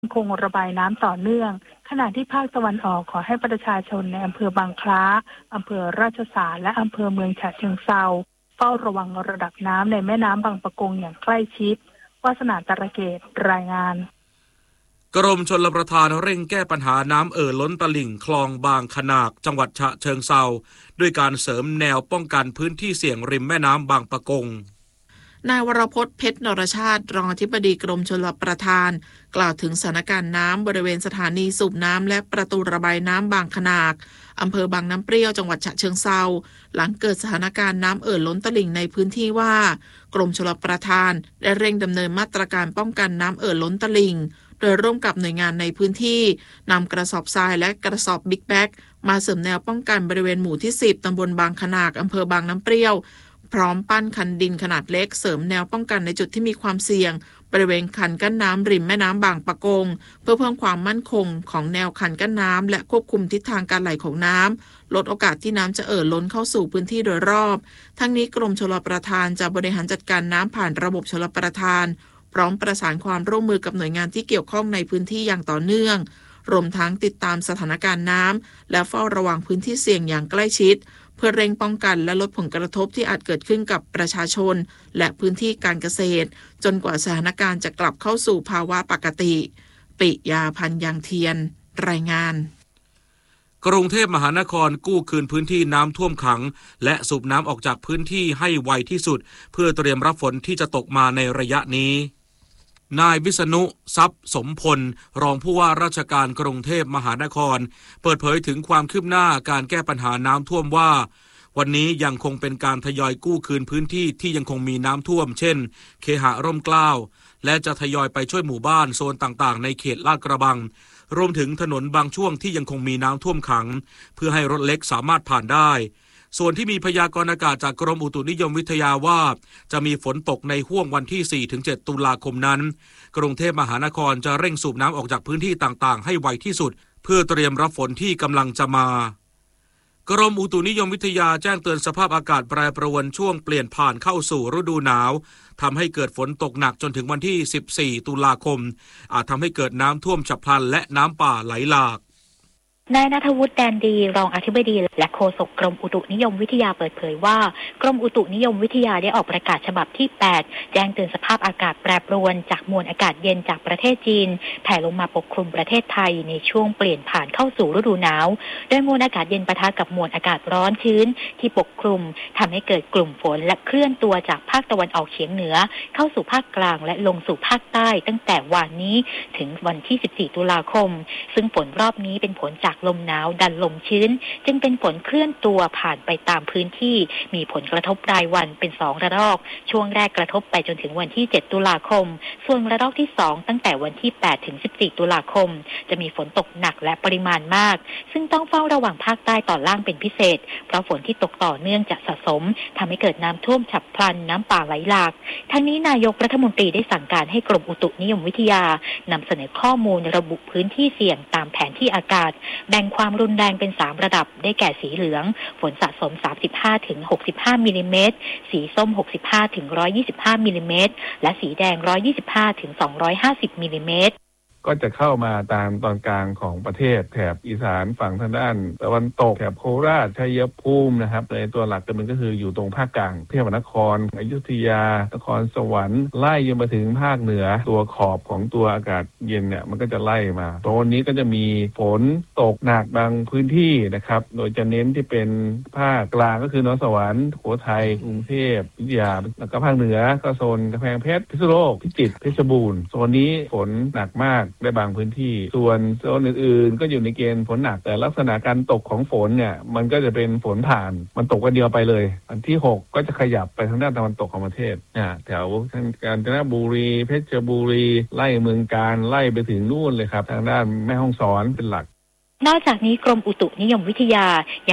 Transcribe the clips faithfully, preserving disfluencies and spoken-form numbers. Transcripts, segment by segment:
คงระบายน้ำต่อเนื่องขณะที่ภาคตะวันออกขอให้ประชาชนในอำเภอบางคล้าอำเภอราชสาและอำเภอเมืองฉะเชิงเทราเฝ้าระวังระดับน้ำในแม่น้ำบางปะกงอย่างใกล้ชิดวาสนาตระเกตรายงานกรมชลประทานเร่งแก้ปัญหาน้ำเอ่อล้นตลิ่งคลองบางขนากจังหวัดฉะเชิงเทราด้วยการเสริมแนวป้องกันพื้นที่เสี่ยงริมแม่น้ำบางปะกงนายวรพจน์เพชรนรชาติรองอธิบดีกรมชลประทานกล่าวถึงสถานการณ์น้ำบริเวณสถานีสูบน้ำและประตูระบายน้ำบางขนากอำเภอบางน้ำเปรี้ยวจังหวัดฉะเชิงเทราหลังเกิดสถานการณ์น้ำเอ่อล้นตลิ่งในพื้นที่ว่ากรมชลประทานได้เร่งดำเนินมาตรการป้องกันน้ำเอ่อล้นตลิ่งโดยร่วมกับหน่วยงานในพื้นที่นำกระสอบทรายและกระสอบบิ๊กแบ็กมาเสริมแนวป้องกันบริเวณหมู่ที่สิบตำบลบางขนากอำเภอบางน้ำเปรี้ยวพร้อมปั้นคันดินขนาดเล็กเสริมแนวป้องกันในจุดที่มีความเสี่ยงบริเวณคันกั้นน้ำริมแม่น้ำบางปะกงเพื่อเพิ่มความมั่นคงของแนวคันกั้นน้ำและควบคุมทิศทางการไหลของน้ำลดโอกาสที่น้ำจะเอ่อล้นเข้าสู่พื้นที่โดยรอบทั้งนี้กรมชลประทานจะบริหารจัดการน้ำผ่านระบบชลประทานพร้อมประสานความร่วมมือกับหน่วยงานที่เกี่ยวข้องในพื้นที่อย่างต่อเนื่องรวมทั้งติดตามสถานการณ์น้ำและเฝ้าระวังพื้นที่เสี่ยงอย่างใกล้ชิดเพื่อเร่งป้องกันและลดผลกระทบที่อาจเกิดขึ้นกับประชาชนและพื้นที่การเกษตรจนกว่าสถานการณ์จะกลับเข้าสู่ภาวะปกติปิยาพันธ์ยังเทียนรายงานกรุงเทพมหานครกู้คืนพื้นที่น้ำท่วมขังและสูบน้ำออกจากพื้นที่ให้ไวที่สุดเพื่อเตรียมรับฝนที่จะตกมาในระยะนี้นายวิษณุทรัพย์สมพลรองผู้ว่าราชการกรุงเทพมหานครเปิดเผยถึงความคืบหน้าการแก้ปัญหาน้ำท่วมว่าวันนี้ยังคงเป็นการทยอยกู้คืนพื้นที่ที่ยังคงมีน้ำท่วมเช่นเคหะร่มเกล้าและจะทยอยไปช่วยหมู่บ้านโซนต่างๆในเขตลาดกระบังรวมถึงถนนบางช่วงที่ยังคงมีน้ำท่วมขังเพื่อให้รถเล็กสามารถผ่านได้ส่วนที่มีพยากรณ์อากาศจากกรมอุตุนิยมวิทยาว่าจะมีฝนตกในห้วงวันที่ สี่ถึงเจ็ด ตุลาคมนั้นกรุงเทพมหานครจะเร่งสูบน้ำออกจากพื้นที่ต่างๆให้ไวที่สุดเพื่อเตรียมรับฝนที่กำลังจะมากรมอุตุนิยมวิทยาแจ้งเตือนสภาพอากาศแปรปรวนช่วงเปลี่ยนผ่านเข้าสู่ฤดูหนาวทำให้เกิดฝนตกหนักจนถึงวันที่ สิบสี่ ตุลาคมอาจทำให้เกิดน้ำท่วมฉับพลันและน้ำป่าไหลหลากนายณัฐวุฒิแดนดีรองอธิบดีและโฆษกกรมอุตุนิยมวิทยาเปิดเผยว่ากรมอุตุนิยมวิทยาได้ออกประกาศฉบับที่แปดแจ้งเตือนสภาพอากาศแปรปรวนจากมวลอากาศเย็นจากประเทศจีนแผ่ลงมาปกคลุมประเทศไทยในช่วงเปลี่ยนผ่านเข้าสู่ฤดูหนาวโดยมวลอากาศเย็นปะทะกับมวลอากาศร้อนชื้นที่ปกคลุมทำให้เกิดกลุ่มฝนและเคลื่อนตัวจากภาคตะวันออกเฉียงเหนือเข้าสู่ภาคกลางและลงสู่ภาคใต้ตั้งแต่วันนี้ถึงวันที่สิบสี่ตุลาคมซึ่งฝนรอบนี้เป็นผลจากลมหนาวดันลมชื้นจึงเป็นฝนเคลื่อนตัวผ่านไปตามพื้นที่มีผลกระทบรายวันเป็นสองระลอกช่วงแรกกระทบไปจนถึงวันที่เจ็ดตุลาคมส่วนระลอกที่สองตั้งแต่วันที่แปดถึงสิบสี่ตุลาคมจะมีฝนตกหนักและปริมาณมากซึ่งต้องเฝ้าระวังภาคใต้ตอนล่างเป็นพิเศษเพราะฝนที่ตกต่อเนื่องจะสะสมทำให้เกิดน้ำท่วมฉับพลันน้ำป่าไหลหลากทั้งนี้นายกรัฐมนตรีได้สั่งการให้กรมอุตุนิยมวิทยานำเสนอข้อมูลระบุพื้นที่เสี่ยงตามแผนที่อากาศแบ่งความรุนแรงเป็นสามระดับได้แก่สีเหลืองฝนสะสม สามสิบห้าถึงหกสิบห้า มิลลิเมตรสีส้ม หกสิบห้าถึงหนึ่งร้อยยี่สิบห้า มิลลิเมตรและสีแดง หนึ่งร้อยยี่สิบห้าถึงสองร้อยห้าสิบ มิลลิเมตรก็จะเข้ามาตามตอนกลางของประเทศแถบอีสานฝั่งทางด้านตะวันตกแถบโคราชชัยภูมินะครับในตัวหลักมันก็คืออยู่ตรงภาคกลางเทพนครอยุธยานครสวรรค์ไล่ยังมาถึงภาคเหนือตัวขอบของตัวอากาศเย็นเนี่ยมันก็จะไล่มาตอนนี้ก็จะมีฝนตกหนักบางพื้นที่นะครับโดยจะเน้นที่เป็นภาคกลางก็คือนครสวรรค์สุโขทัยกรุงเทพอยุธยาแล้วก็ภาคเหนือก็โซนกำแพงเพชรพิษณุโลกพิจิตรเพชรบูรณ์โซนนี้ฝนหนักมากได้บางพื้นที่ส่วนโซนอื่นๆก็อยู่ในเกณฑ์ฝนหนักแต่ลักษณะการตกของฝนเนี่ยมันก็จะเป็นฝนผ่านมันตกกันเดียวไปเลยอันที่หกก็จะขยับไปทางด้านตะวันตกของประเทศอ่าแถวกาญจนบุรีเพชรบุรีไล่เมืองกาญไล่ไปถึงนู่นเลยครับทางด้านแม่ฮ่องสอนเป็นหลักนอกจากนี้กรมอุตุนิยมวิทยายังปรับ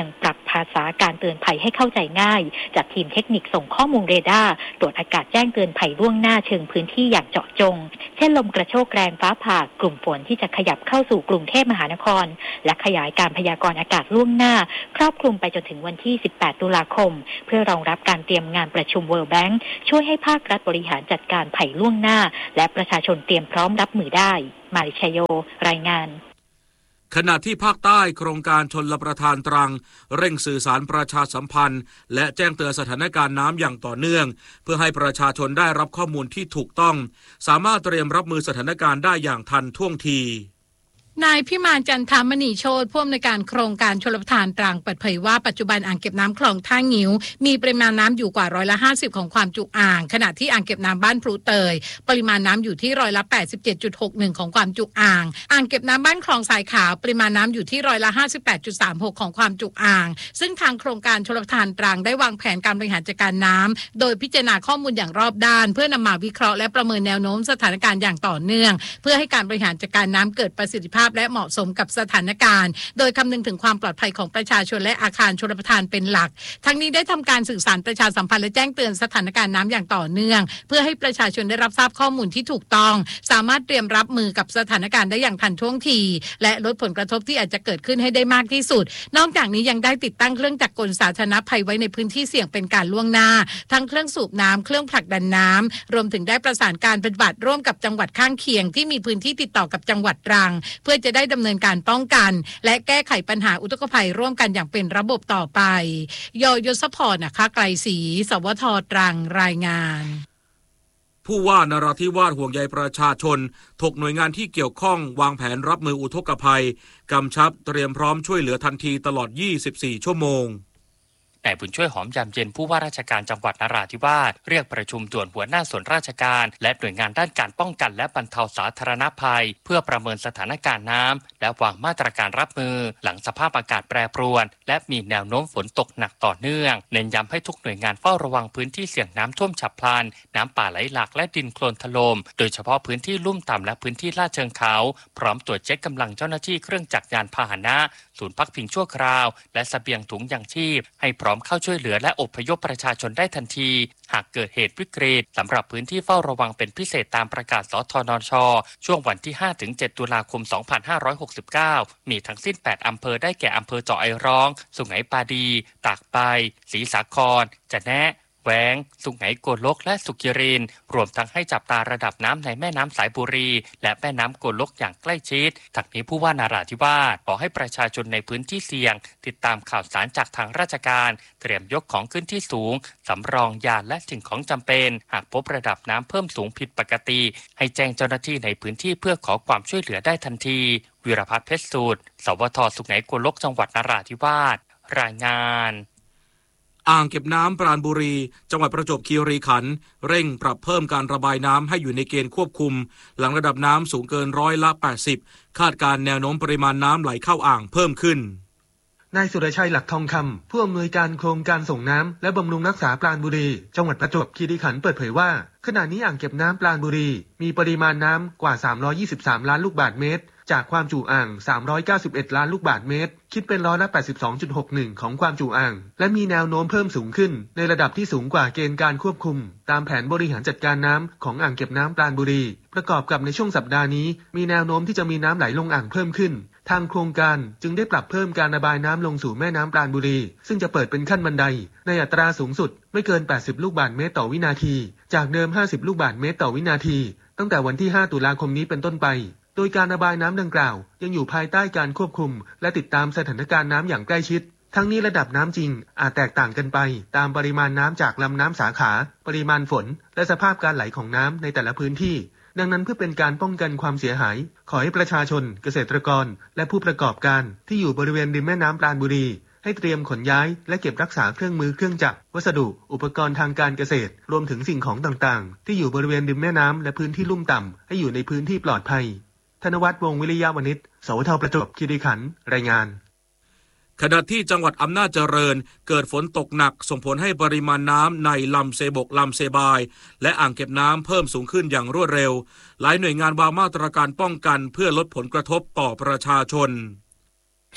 ภาษาการเตือนภัยให้เข้าใจง่ายจัดทีมเทคนิคส่งข้อมูลเรดาร์ตรวจอากาศแจ้งเตือนภัยล่วงหน้าเชิงพื้นที่อย่างเจาะจงเช่นลมกระโชกแรงฟ้าผ่ากลุ่มฝนที่จะขยับเข้าสู่กรุงเทพมหานครและขยายการพยากรณ์อากาศล่วงหน้าครอบคลุมไปจนถึงวันที่สิบแปดตุลาคมเพื่อรองรับการเตรียมงานประชุม World Bank ช่วยให้ภาครัฐบริหารจัดการภัยล่วงหน้าและประชาชนเตรียมพร้อมรับมือได้มาริชโยรายงานขณะที่ภาคใต้โครงการชลประทานตรังเร่งสื่อสารประชาสัมพันธ์และแจ้งเตือนสถานการณ์น้ำอย่างต่อเนื่องเพื่อให้ประชาชนได้รับข้อมูลที่ถูกต้องสามารถเตรียมรับมือสถานการณ์ได้อย่างทันท่วงทีนายพิมานจันทามณีโชติผู้อำนวยการโครงการชลประทานตรังเปิดเผยว่าปัจจุบันอ่างเก็บน้ำคลองท่างิ้วมีปริมาณน้ำอยู่กว่าร้อยละห้าสิบของความจุอ่างขณะที่อ่างเก็บน้ำบ้านพลูเตยปริมาณน้ำอยู่ที่ร้อยละ แปดสิบเจ็ดจุดหกหนึ่ง ของความจุอ่างอ่างเก็บน้ำบ้านคลองทรายขาวปริมาณน้ำอยู่ที่ร้อยละ ห้าสิบแปดจุดสามหก ของความจุอ่างซึ่งทางโครงการชลประทานตรังได้วางแผนการบริหารจัดการน้ำโดยพิจารณาข้อมูลอย่างรอบด้านเพื่อนำมาวิเคราะห์และประเมินแนวโน้มสถานการณ์อย่างต่อเนื่องเพื่อให้การบริหารจัดการน้ำเกิดประสิทธิภาพและเหมาะสมกับสถานการณ์โดยคำนึงถึงความปลอดภัยของประชาชนและอาคารชลประทานเป็นหลักทั้งนี้ได้ทำการสื่อสารประชาสัมพันธ์และแจ้งเตือนสถานการณ์น้ำอย่างต่อเนื่องเพื่อให้ประชาชนได้รับทราบข้อมูลที่ถูกต้องสามารถเตรียมรับมือกับสถานการณ์ได้อย่างทันท่วงทีและลดผลกระทบที่อาจจะเกิดขึ้นให้ได้มากที่สุดนอกจากนี้ยังได้ติดตั้งเครื่องจักรกลสาธารณภัยไว้ในพื้นที่เสี่ยงเป็นการล่วงหน้าทั้งเครื่องสูบน้ำเครื่องผลักดันน้ำรวมถึงได้ประสานการปฏิบัติร่วมกับจังหวัดข้างเคียงที่มีพื้นที่ติดต่อกับจังหวัดตรังเพื่อจะได้ดำเนินการป้องกันและแก้ไขปัญหาอุทกภัยร่วมกันอย่างเป็นระบบต่อไปยยศพรนะคะไกรศรีสวทตรังรายงานผู้ว่านราธิวาสห่วงใยประชาชนถกหน่วยงานที่เกี่ยวข้องวางแผนรับมืออุทกภัยกำชับเตรียมพร้อมช่วยเหลือทันทีตลอดยี่สิบสี่ชั่วโมงนายบุญช่วยหอมยามเย็นผู้ว่าราชการจังหวัดนราธิวาสเรียกประชุมด่วนหัวหน้าส่วนราชการและหน่วยงานด้านการป้องกันและบรรเทาสาธารณภัยเพื่อประเมินสถานการณ์น้ำและวางมาตรการรับมือหลังสภาพอากาศแปรปรวนและมีแนวโน้มฝนตกหนักต่อเนื่องเน้นย้ำให้ทุกหน่วยงานเฝ้าระวังพื้นที่เสี่ยงน้ำท่วมฉับพลันน้ำป่าไหลหลากและดินโคลนถล่มโดยเฉพาะพื้นที่ลุ่มต่ำและพื้นที่ลาดเชิงเขาพร้อมตรวจเช็คกำลังเจ้าหน้าที่เครื่องจักรยานพาหนะศูนย์พักพิงชั่วคราวและเสบียงถุงยางชีพให้พร้อมเข้าช่วยเหลือและอพยพประชาชนได้ทันทีหากเกิดเหตุวิกฤตสำหรับพื้นที่เฝ้าระวังเป็นพิเศษตามประกาศสทนช.ช่วงวันที่ ห้าถึงเจ็ด ตุลาคม สองพันห้าร้อยหกสิบเก้ามีทั้งสิ้นแปดอำเภอได้แก่อำเภอเจาะไอร้องสุไหงปาดีตากใบศรีสาครจะแนะแหวงสุไหงโกลกและสุขิรินรวมทั้งให้จับตาระดับน้ำในแม่น้ำสายบุรีและแม่น้ำโกลกอย่างใกล้ชิดทั้งนี้ผู้ว่านาราธิวาสขอให้ประชาชนในพื้นที่เสี่ยงติดตามข่าวสารจากทางราชการเตรียมยกของขึ้นที่สูงสำรองยาและสิ่งของจำเป็นหากพบระดับน้ำเพิ่มสูงผิดปกติให้แจ้งเจ้าหน้าที่ในพื้นที่เพื่อขอความช่วยเหลือได้ทันทีวิรพัฒน์เพชรสูตรสวทสุไหงโกลกจังหวัดนราธิวาสรายงานอ่างเก็บน้ำปราณบุรีจังหวัดประจวบคีรีขันธ์เร่งปรับเพิ่มการระบายน้ำให้อยู่ในเกณฑ์ควบคุมหลังระดับน้ำสูงเกินร้อยละแปดสิบคาดการแนวโน้มปริมาณน้ำไหลเข้าอ่างเพิ่มขึ้นนายสุรชัยหลักทองคำผู้อำนวยการโครงการส่งน้ำและบำรุงรักษาปราณบุรีจังหวัดประจวบคีรีขันธ์เปิดเผยว่าขณะนี้อ่างเก็บน้ำปราณบุรีมีปริมาณน้ำกว่าสามร้อยยี่สิบสามล้านลูกบาศก์เมตรจากความจุอ่างสามร้อยเก้าสิบเอ็ดล้านลูกบาศก์เมตรคิดเป็นร้อยละ แปดสิบสองจุดหกหนึ่ง ของความจุอ่างและมีแนวโน้มเพิ่มสูงขึ้นในระดับที่สูงกว่าเกณฑ์การควบคุมตามแผนบริหารจัดการน้ำของอ่างเก็บน้ำปราณบุรีประกอบกับในช่วงสัปดาห์นี้มีแนวโน้มที่จะมีน้ำไหลลงอ่างเพิ่มขึ้นทางโครงการจึงได้ปรับเพิ่มการระบายน้ำลงสู่แม่น้ำปราณบุรีซึ่งจะเปิดเป็นขั้นบันไดในอัตราสูงสุดไม่เกินแปดสิบลูกบาศก์เมตรต่อวินาทีจากเดิมห้าสิบลูกบาศก์เมตรต่อวินาทีตั้งแต่วันที่ห้าตุลาคมนี้เป็นต้นไปโดยการระบายน้ำดังกล่าวยังอยู่ภายใต้การควบคุมและติดตามสถานการณ์น้ำอย่างใกล้ชิดทั้งนี้ระดับน้ำจริงอาจแตกต่างกันไปตามปริมาณน้ำจากลำน้ำสาขาปริมาณฝนและสภาพการไหลของน้ำในแต่ละพื้นที่ดังนั้นเพื่อเป็นการป้องกันความเสียหายขอให้ประชาชนเกษตรกรและผู้ประกอบการที่อยู่บริเวณริมแม่น้ำปราณบุรีให้เตรียมขนย้ายและเก็บรักษาเครื่องมือเครื่องจักรวัสดุอุปกรณ์ทางการเกษตรรวมถึงสิ่งของต่างๆที่อยู่บริเวณริมแม่น้ำและพื้นที่ลุ่มต่ำให้อยู่ในพื้นที่ปลอดภัยธนวัฒน์วงศ์วิริยะวณิชสวทประจวบคีรีขันธ์รายงานขณะที่จังหวัดอำนาจเจริญเกิดฝนตกหนักส่งผลให้ปริมาณน้ำในลำเซบกลำเซบายและอ่างเก็บน้ำเพิ่มสูงขึ้นอย่างรวดเร็วหลายหน่วยงานวางมาตรการป้องกันเพื่อลดผลกระทบต่อประชาชน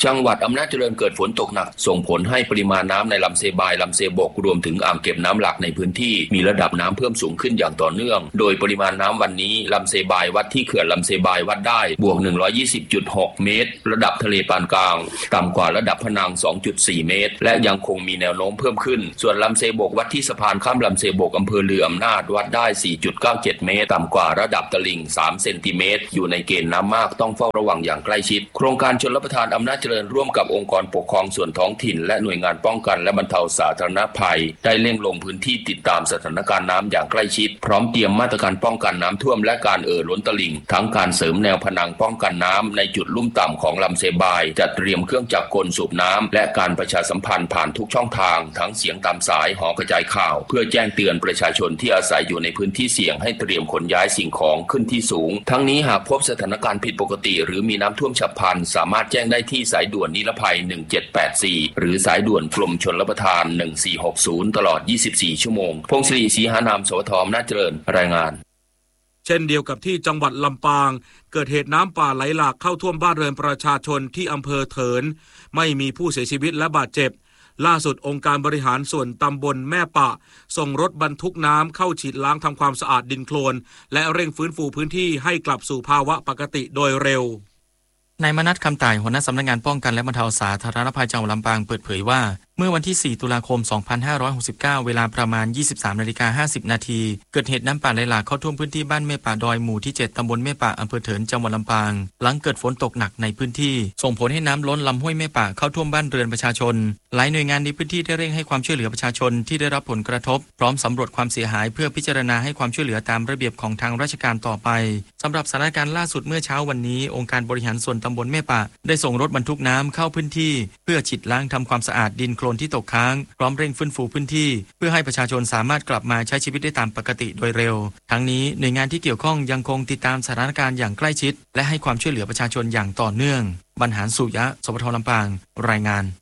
จังหวัดอำนาจเจริญเกิดฝนตกหนักส่งผลให้ปริมาณน้ำในลำเซบายลำเซบกรวมถึงอ่างเก็บน้ำหลักในพื้นที่มีระดับน้ำเพิ่มสูงขึ้นอย่างต่อเนื่องโดยปริมาณน้ำวันนี้ลำเซบายวัดที่เขื่อนลำเซบายวัดได้บวก หนึ่งร้อยยี่สิบจุดหก เมตรระดับทะเลปานกลางต่ำกว่าระดับพนัง สองจุดสี่ เมตรและยังคงมีแนวโน้มเพิ่มขึ้นส่วนลำเซบกวัดที่สะพานข้ามลำเซบกอำเภอลืออำนาจวัดได้ สี่จุดเก้าเจ็ด เมตรต่ำกว่าระดับตลิ่งสามเซนติเมตรอยู่ในเกณฑ์น้ำมากต้องเฝ้าระวังอย่างใกล้ชิดโครงการชลประทานอำนาจเจริญร่วมกับองค์กรปกครองส่วนท้องถิ่นและหน่วยงานป้องกันและบรรเทาสาธารณภัยได้เร่งลงพื้นที่ติดตามสถานการณ์น้ำอย่างใกล้ชิดพร้อมเตรียมมาตรการป้องกันน้ำท่วมและการเอ่อล้นตลิ่งทั้งการเสริมแนวผนังป้องกันน้ำในจุดลุ่มต่ำของลำเซบายจัดเตรียมเครื่องจักรกลสูบน้ำและการประชาสัมพันธ์ผ่านทุกช่องทางทั้งเสียงตามสายหอกระจายข่าวเพื่อแจ้งเตือนประชาชนที่อาศัยอยู่ในพื้นที่เสี่ยงให้เตรียมขนย้ายสิ่งของขึ้นที่สูงทั้งนี้หากพบสถานการณ์ผิดปกติหรือมีน้ำท่วมฉับพลันสามารถแจ้งได้ที่สายด่วนนิรภัยหนึ่งเจ็ดแปดสี่หรือสายด่วนกรมชลประทานหนึ่งสี่หกศูนย์ตลอดยี่สิบสี่ชั่วโมงพงศิริศรีหานามสวทอำนาจเจริญรายงานเช่นเดียวกับที่จังหวัดลำปางเกิดเหตุน้ำป่าไหลหลากเข้าท่วมบ้านเรือนประชาชนที่อำเภอเถินไม่มีผู้เสียชีวิตและบาดเจ็บล่าสุดองค์การบริหารส่วนตำบลแม่ปะส่งรถบรรทุกน้ำเข้าฉีดล้างทำความสะอาดดินโคลนและเร่งฟื้นฟูพื้นที่ให้กลับสู่ภาวะปกติโดยเร็วนายมนัสคำต่ายหัวหน้าสำนักงานป้องกันและบรรเทาสาธารณภัยจังหวัดลำปางเปิดเผยว่าเมื่อวันที่สี่ตุลาคมสองพันห้าร้อยหกสิบเก้าเวลาประมาณ ยี่สิบสามนาฬิกาห้าสิบนาทีเกิดเหตุน้ำป่าไหลหลากเข้าท่วมพื้นที่บ้านแม่ป่าดอยหมู่ที่เจ็ดตำบลแม่ป่าอำเภอเถินจังหวัดลำปางหลังเกิดฝนตกหนักในพื้นที่ส่งผลให้น้ำล้นลำห้วยแม่ป่าเข้าท่วมบ้านเรือนประชาชนหลายหน่วยงานในพื้นที่ได้เร่งให้ความช่วยเหลือประชาชนที่ได้รับผลกระทบพร้อมสำรวจความเสียหายเพื่อพิจารณาให้ความช่วยเหลือตามระเบียบของทางราชการต่อไปสำหรับสถานการณ์ล่าสุดเมื่อเช้าวันนี้องค์การบริหารส่วนตำบลแม่ป่าได้ส่งรถบรรทุกน้ำเข้าพื้นที่เพื่อฉีดล้างทำความสะอาดดินโคลนที่ตกค้างพร้อมเร่งฟื้นฟูพื้นที่เพื่อให้ประชาชนสามารถกลับมาใช้ชีวิตได้ตามปกติโดยเร็วทั้งนี้หน่วยงานที่เกี่ยวข้องยังคงติดตามสถานการณ์อย่างใกล้ชิดและให้ความช่วยเหลือประชาชนอย่างต่อเนื่องบรรหารสุยะสปทลำปางรายงาน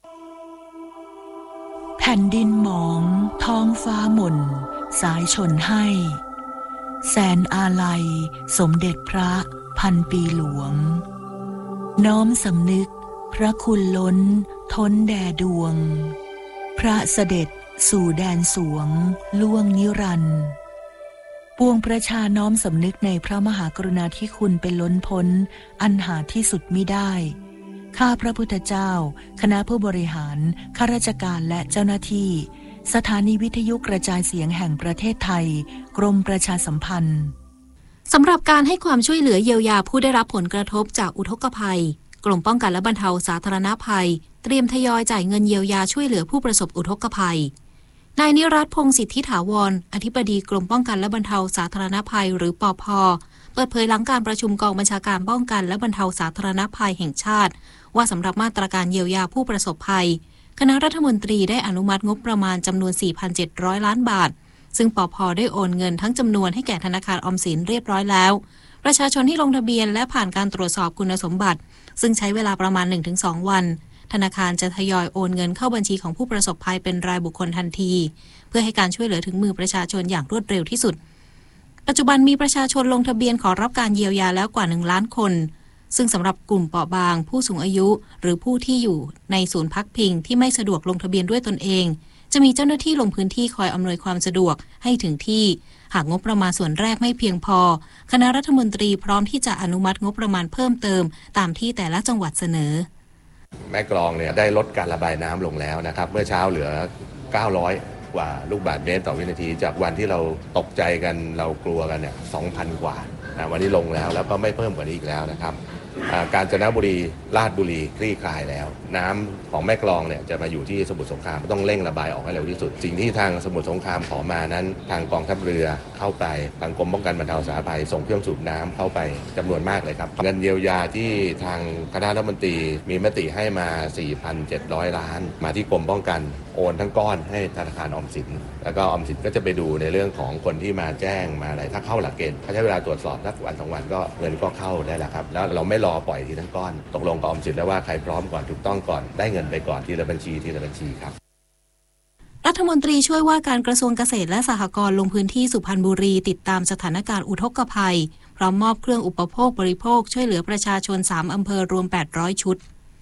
แผ่นดินหมองท้องฟ้าหม่นสายชนให้แสนอาลัยสมเด็จพระพันปีหลวงน้อมสำนึกพระคุณล้นท้นแด่ดวงพระเสด็จสู่แดนสวงล่วงนิรันดร์ปวงประชาน้อมสำนึกในพระมหากรุณาธิคุณเป็นล้นพ้นอันหาที่สุดมิได้ข้าพระพุทธเจ้าคณะผู้บริหารข้าราชการและเจ้าหน้าที่สถานีวิทยุกระจายเสียงแห่งประเทศไทยกรมประชาสัมพันธ์สำหรับการให้ความช่วยเหลือเยียวยาผู้ได้รับผลกระทบจากอุทกภัยกรมป้องกันและบรรเทาสาธารณภัยเตรียมทยอยจ่ายเงินเยียวยาช่วยเหลือผู้ประสบอุทกภัยนายนิรัตน์พงษ์สิทธิถาวรอธิบดีกรมป้องกันและบรรเทาสาธารณภัยหรือปภ.เปิดเผยหลังการประชุมกองบัญชาการป้องกันและบรรเทาสาธารณภัยแห่งชาติว่าสำหรับมาตรการเยียวยาผู้ประสบภัยคณะรัฐมนตรีได้อนุมัติงบประมาณจำนวน สี่พันเจ็ดร้อย ล้านบาทซึ่งปภ.ได้โอนเงินทั้งจำนวนให้แก่ธนาคารออมสินเรียบร้อยแล้วประชาชนที่ลงทะเบียนและผ่านการตรวจสอบคุณสมบัติซึ่งใช้เวลาประมาณ หนึ่งถึงสอง วันธนาคารจะทยอยโอนเงินเข้าบัญชีของผู้ประสบภัยเป็นรายบุคคลทันทีเพื่อให้การช่วยเหลือถึงมือประชาชนอย่างรวดเร็วที่สุดปัจจุบันมีประชาชนลงทะเบียนขอรับการเยียวยาแล้วกว่าหนึ่งล้านคนซึ่งสำหรับกลุ่มเปราะบางผู้สูงอายุหรือผู้ที่อยู่ในศูนย์พักพิงที่ไม่สะดวกลงทะเบียนด้วยตนเองจะมีเจ้าหน้าที่ลงพื้นที่คอยอำนวยความสะดวกให้ถึงที่หากงบประมาณส่วนแรกไม่เพียงพอคณะรัฐมนตรีพร้อมที่จะอนุมัติงบประมาณเพิ่มเติมตามที่แต่ละจังหวัดเสนอแม่กลองเนี่ยได้ลดการระบายน้ำลงแล้วนะครับเมื่อเช้าเหลือเก้าร้อยกว่าลูกบาศก์เมตรต่อวินาทีจากวันที่เราตกใจกันเรากลัวกันเนี่ย สองพัน กว่านะวันนี้ลงแล้วแล้วก็ไม่เพิ่มกว่านี้อีกแล้วนะครับกาญจนบุรีราชบุรีคลี่คลายแล้วน้ำของแม่กลองเนี่ยจะมาอยู่ที่สมุทรสงครามต้องเร่งระบายออกให้เร็วที่สุดสิ่งที่ทางสมุทรสงครามขอมานั้นทางกองทัพเรือเข้าไปทางกรมป้องกันบรรเทาสาธารณภัยส่งเครื่องสูบน้ำเข้าไปจำนวนมากเลยครับเงินเยียวยาที่ทางคณะรัฐมนตรีมีมติให้มา สี่พันเจ็ดร้อย ล้านมาที่กรมป้องกันโอนทั้งก้อนให้ธนาคารออมสินแล้วก็ออมสินก็จะไปดูในเรื่องของคนที่มาแจ้งมาอะไรถ้าเข้าหลักเกณฑ์เขาใช้เวลาตรวจสอบสักวันสองวันก็เงินก็เข้าได้แล้วครับแล้วเราไม่รอปล่อยทีทั้งก้อนตกลงกับออมสินแล้วว่าใครพร้อมก่อนถูกต้องก่อนได้เงินไปก่อนทีละบัญชีทีละบัญชีครับรัฐมนตรีช่วยว่าการกระทรวงเกษตรและสหกรณ์ลงพื้นที่สุพรรณบุรีติดตามสถานการณ์อุทกภัยพร้อมมอบเครื่องอุปโภคบริโภคช่วยเหลือประชาชนสามอำเภอรวมแปดร้อยชุดใน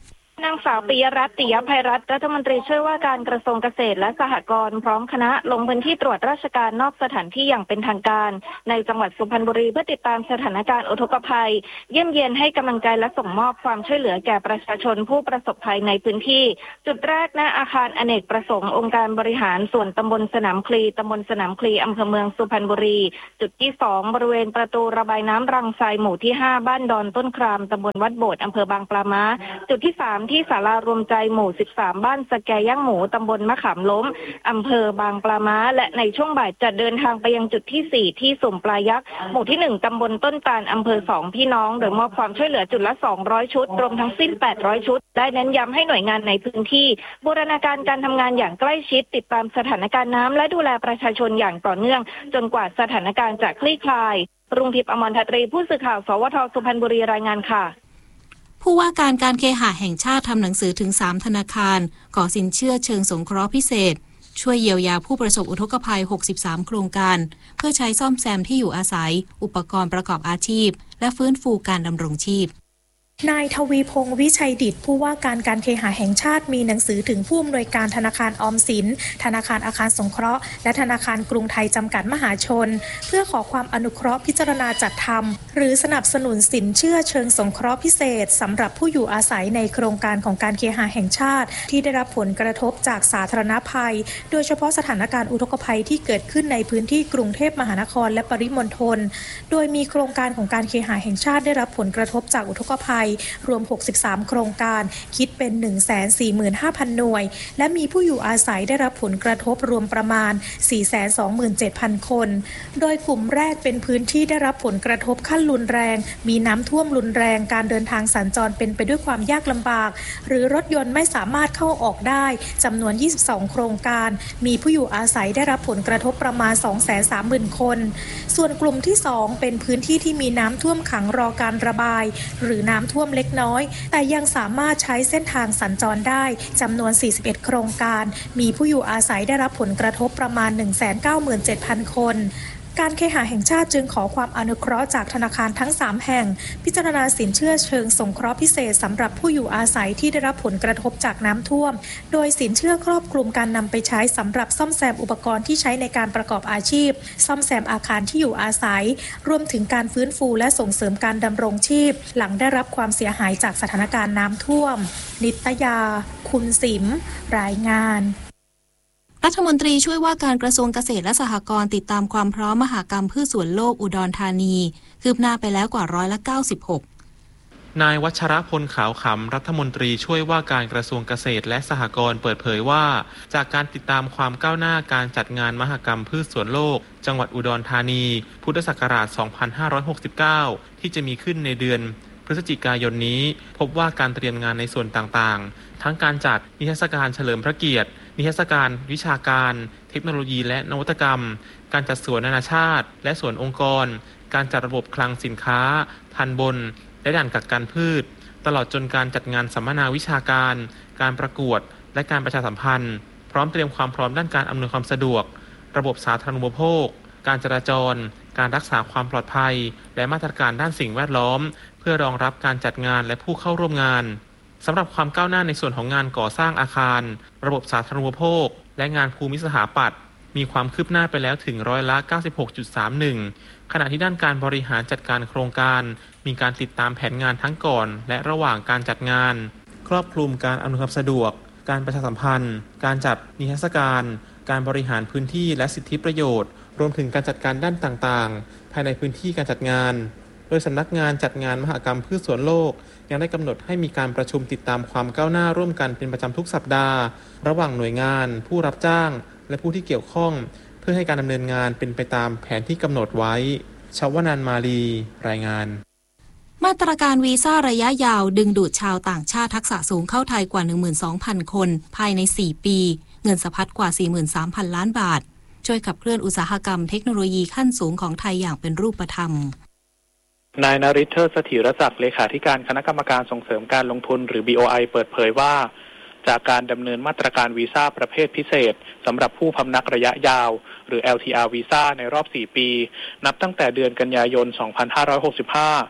นางสาวปิยรัตน์ ติยภัยรัตน์รัฐมนตรีช่วยว่าการกระทรวงเกษตรและสหกรณ์พร้อมคณะลงพื้นที่ตรวจราชการนอกสถานที่อย่างเป็นทางการในจังหวัดสุพรรณบุรีเพื่อติดตามสถานการณ์อุทกภัยเยี่ยมเยียนให้กำลังใจและส่งมอบความช่วยเหลือแก่ประชาชนผู้ประสบภัยในพื้นที่จุดแรกณอาคารอเนกประสงค์องค์การบริหารส่วนตำบลสนามคลีตำบลสนามคลีอำเภอเมืองสุพรรณบุรีจุดที่สองบริเวณประตูระบายน้ำรังทรายหมู่ที่ห้าบ้านดอนต้นครามตำบลวัดโบสถ์อำเภอบางปลาม้าจุดที่สามที่ศาลารวมใจหมู่สิบสามบ้านสแกย่างหมูตำบลมะขามล้มอำเภอบางปลาม้าและในช่วงบ่ายจะเดินทางไปยังจุดที่สี่ที่สุ่มปลายักษ์หมู่ที่หนึ่งตำบลต้นตาลอำเภอสองพี่น้องโดยมอบความช่วยเหลือจุดละสองร้อยชุดรวมทั้งสิ้นแปดร้อยชุดได้เน้นย้ำให้หน่วยงานในพื้นที่บูรณาการการทำงานอย่างใกล้ชิดติดตามสถานการณ์น้ำและดูแลประชาชนอย่างต่อเนื่องจนกว่าสถานการณ์จะคลี่คลายรุ่งทิพย์อมรทัตรีผู้สื่อข่าวสวทสุพรรณบุรีรายงานค่ะผู้ว่าการการเคหะแห่งชาติทำหนังสือถึงสามธนาคารขอสินเชื่อเชิงสงเคราะห์พิเศษช่วยเยียวยาผู้ประสบอุทกภัยหกสิบสามโครงการเพื่อใช้ซ่อมแซมที่อยู่อาศัยอุปกรณ์ประกอบอาชีพและฟื้นฟูการดำรงชีพนายทวีพงษ์วิชัยดิษฐ์ผู้ว่าการการเคหะแห่งชาติมีหนังสือถึงผู้อำนวยการธนาคารออมสินธนาคารอาคารสงเคราะห์และธนาคารกรุงไทยจำกัดมหาชนเพื่อขอความอนุเคราะห์พิจารณาจัดทำหรือสนับสนุนสินเชื่อเชิงสงเคราะห์พิเศษสำหรับผู้อยู่อาศัยในโครงการของการเคหะแห่งชาติที่ได้รับผลกระทบจากสาธารณภัยโดยเฉพาะสถานการณ์อุทกภัยที่เกิดขึ้นในพื้นที่กรุงเทพมหานครและปริมณฑลโดยมีโครงการของการเคหะแห่งชาติได้รับผลกระทบจากอุทกภัยรวมหกสิบสามโครงการคิดเป็น หนึ่งแสนสี่หมื่นห้าพัน หน่วยและมีผู้อยู่อาศัยได้รับผลกระทบรวมประมาณ สี่แสนสองหมื่นเจ็ดพัน คนโดยกลุ่มแรกเป็นพื้นที่ได้รับผลกระทบขั้นรุนแรงมีน้ำท่วมรุนแรงการเดินทางสัญจรเป็นไปด้วยความยากลำบากหรือรถยนต์ไม่สามารถเข้าออกได้จำนวนยี่สิบสองโครงการมีผู้อยู่อาศัยได้รับผลกระทบประมาณ สองแสนสามหมื่น คนส่วนกลุ่มที่สองเป็นพื้นที่ที่มีน้ำท่วมขังรอการระบายหรือน้ำท่วมเล็กน้อยแต่ยังสามารถใช้เส้นทางสัญจรได้จำนวนสี่สิบเอ็ดโครงการมีผู้อยู่อาศัยได้รับผลกระทบประมาณ หนึ่งแสนเก้าหมื่นเจ็ดพัน คนการเคหะแห่งชาติจึงขอความอนุเคราะห์จากธนาคารทั้งสามแห่งพิจารณาสินเชื่อเชิงสงเคราะห์พิเศษสำหรับผู้อยู่อาศัยที่ได้รับผลกระทบจากน้ำท่วมโดยสินเชื่อครอบคลุมการนำไปใช้สำหรับซ่อมแซมอุปกรณ์ที่ใช้ในการประกอบอาชีพซ่อมแซมอาคารที่อยู่อาศัยรวมถึงการฟื้นฟูและส่งเสริมการดำรงชีพหลังได้รับความเสียหายจากสถานการณ์น้ำท่วมนิตยาคุณสิมรายงานรัฐมนตรีช่วยว่าการกระทรวงเกษตรและสหกรณ์ติดตามความพร้อมมหกรรมพืชสวนโลกอุดรธานีคืบหน้าไปแล้วกว่าร้อยละเก้าสิบหกนายวัชรพลขาวขำรัฐมนตรีช่วยว่าการกระทรวงเกษตรและสหกรณ์เปิดเผยว่าจากการติดตามความก้าวหน้าการจัดงานมหกรรมพืชสวนโลกจังหวัดอุดรธานีพุทธศักราชสองพันห้าร้อยหกสิบเก้าที่จะมีขึ้นในเดือนพฤศจิกายนนี้พบว่าการเตรียมงานในส่วนต่างๆทั้งการจัดนิทรรศการเฉลิมพระเกียรตินิทรรศการวิชาการเทคโนโลยีและนวัตกรรมการจัดสวนนานาชาติและสวนองค์กรการจัดระบบคลังสินค้าทันบนและด่านกักกันพืชตลอดจนการจัดงานสัมมนาวิชาการการประกวดและการประชาสัมพันธ์พร้อมเตรียมความพร้อมด้านการอำนวยความสะดวกระบบสาธารณูปโภคการจราจรการรักษาความปลอดภัยและมาตรการด้านสิ่งแวดล้อมเพื่อรองรับการจัดงานและผู้เข้าร่วมงานสำหรับความก้าวหน้าในส่วนของงานก่อสร้างอาคารระบบสาธารณูปโภคและงานภูมิสถาปัตย์มีความคืบหน้าไปแล้วถึงร้อยละ เก้าสิบหกจุดสามหนึ่ง ขณะที่ด้านการบริหารจัดการโครงการมีการติดตามแผนงานทั้งก่อนและระหว่างการจัดงานครอบคลุมการอำนวยความสะดวกการประชาสัมพันธ์การจัดนิทรรศการการบริหารพื้นที่และสิทธิประโยชน์รวมถึงการจัดการด้านต่างๆภายในพื้นที่การจัดงานโดยสำนักงานจัดงานมหกรรมพืชสวนโลกยังได้กำหนดให้มีการประชุมติดตามความก้าวหน้าร่วมกันเป็นประจำทุกสัปดาห์ระหว่างหน่วยงานผู้รับจ้างและผู้ที่เกี่ยวข้องเพื่อให้การดำเนินงานเป็นไปตามแผนที่กำหนดไว้ชวนันท์มาลีรายงานมาตรการวีซ่าระยะยาวดึงดูดชาวต่างชาติทักษะสูงเข้าไทยกว่า หนึ่งหมื่นสองพัน คนภายในสี่ปีเงินสะพัดกว่า สี่หมื่นสามพัน ล้านบาทช่วยขับเคลื่อนอุตสาหกรรมเทคโนโลยีขั้นสูงของไทยอย่างเป็นรูปธรรมนายนฤทธิ์เทิดเสถียรศักดิ์เลขาธิการคณะกรรมการส่งเสริมการลงทุนหรือ บี โอ ไอ เปิดเผยว่าจากการดำเนินมาตรการวีซ่าประเภทพิเศษสำหรับผู้พำนักระยะยาวหรือ แอล ที อาร์ วีซ่าในรอบสี่ปีนับตั้งแต่เดือนกันยายน สองพันห้าร้อยหกสิบห้า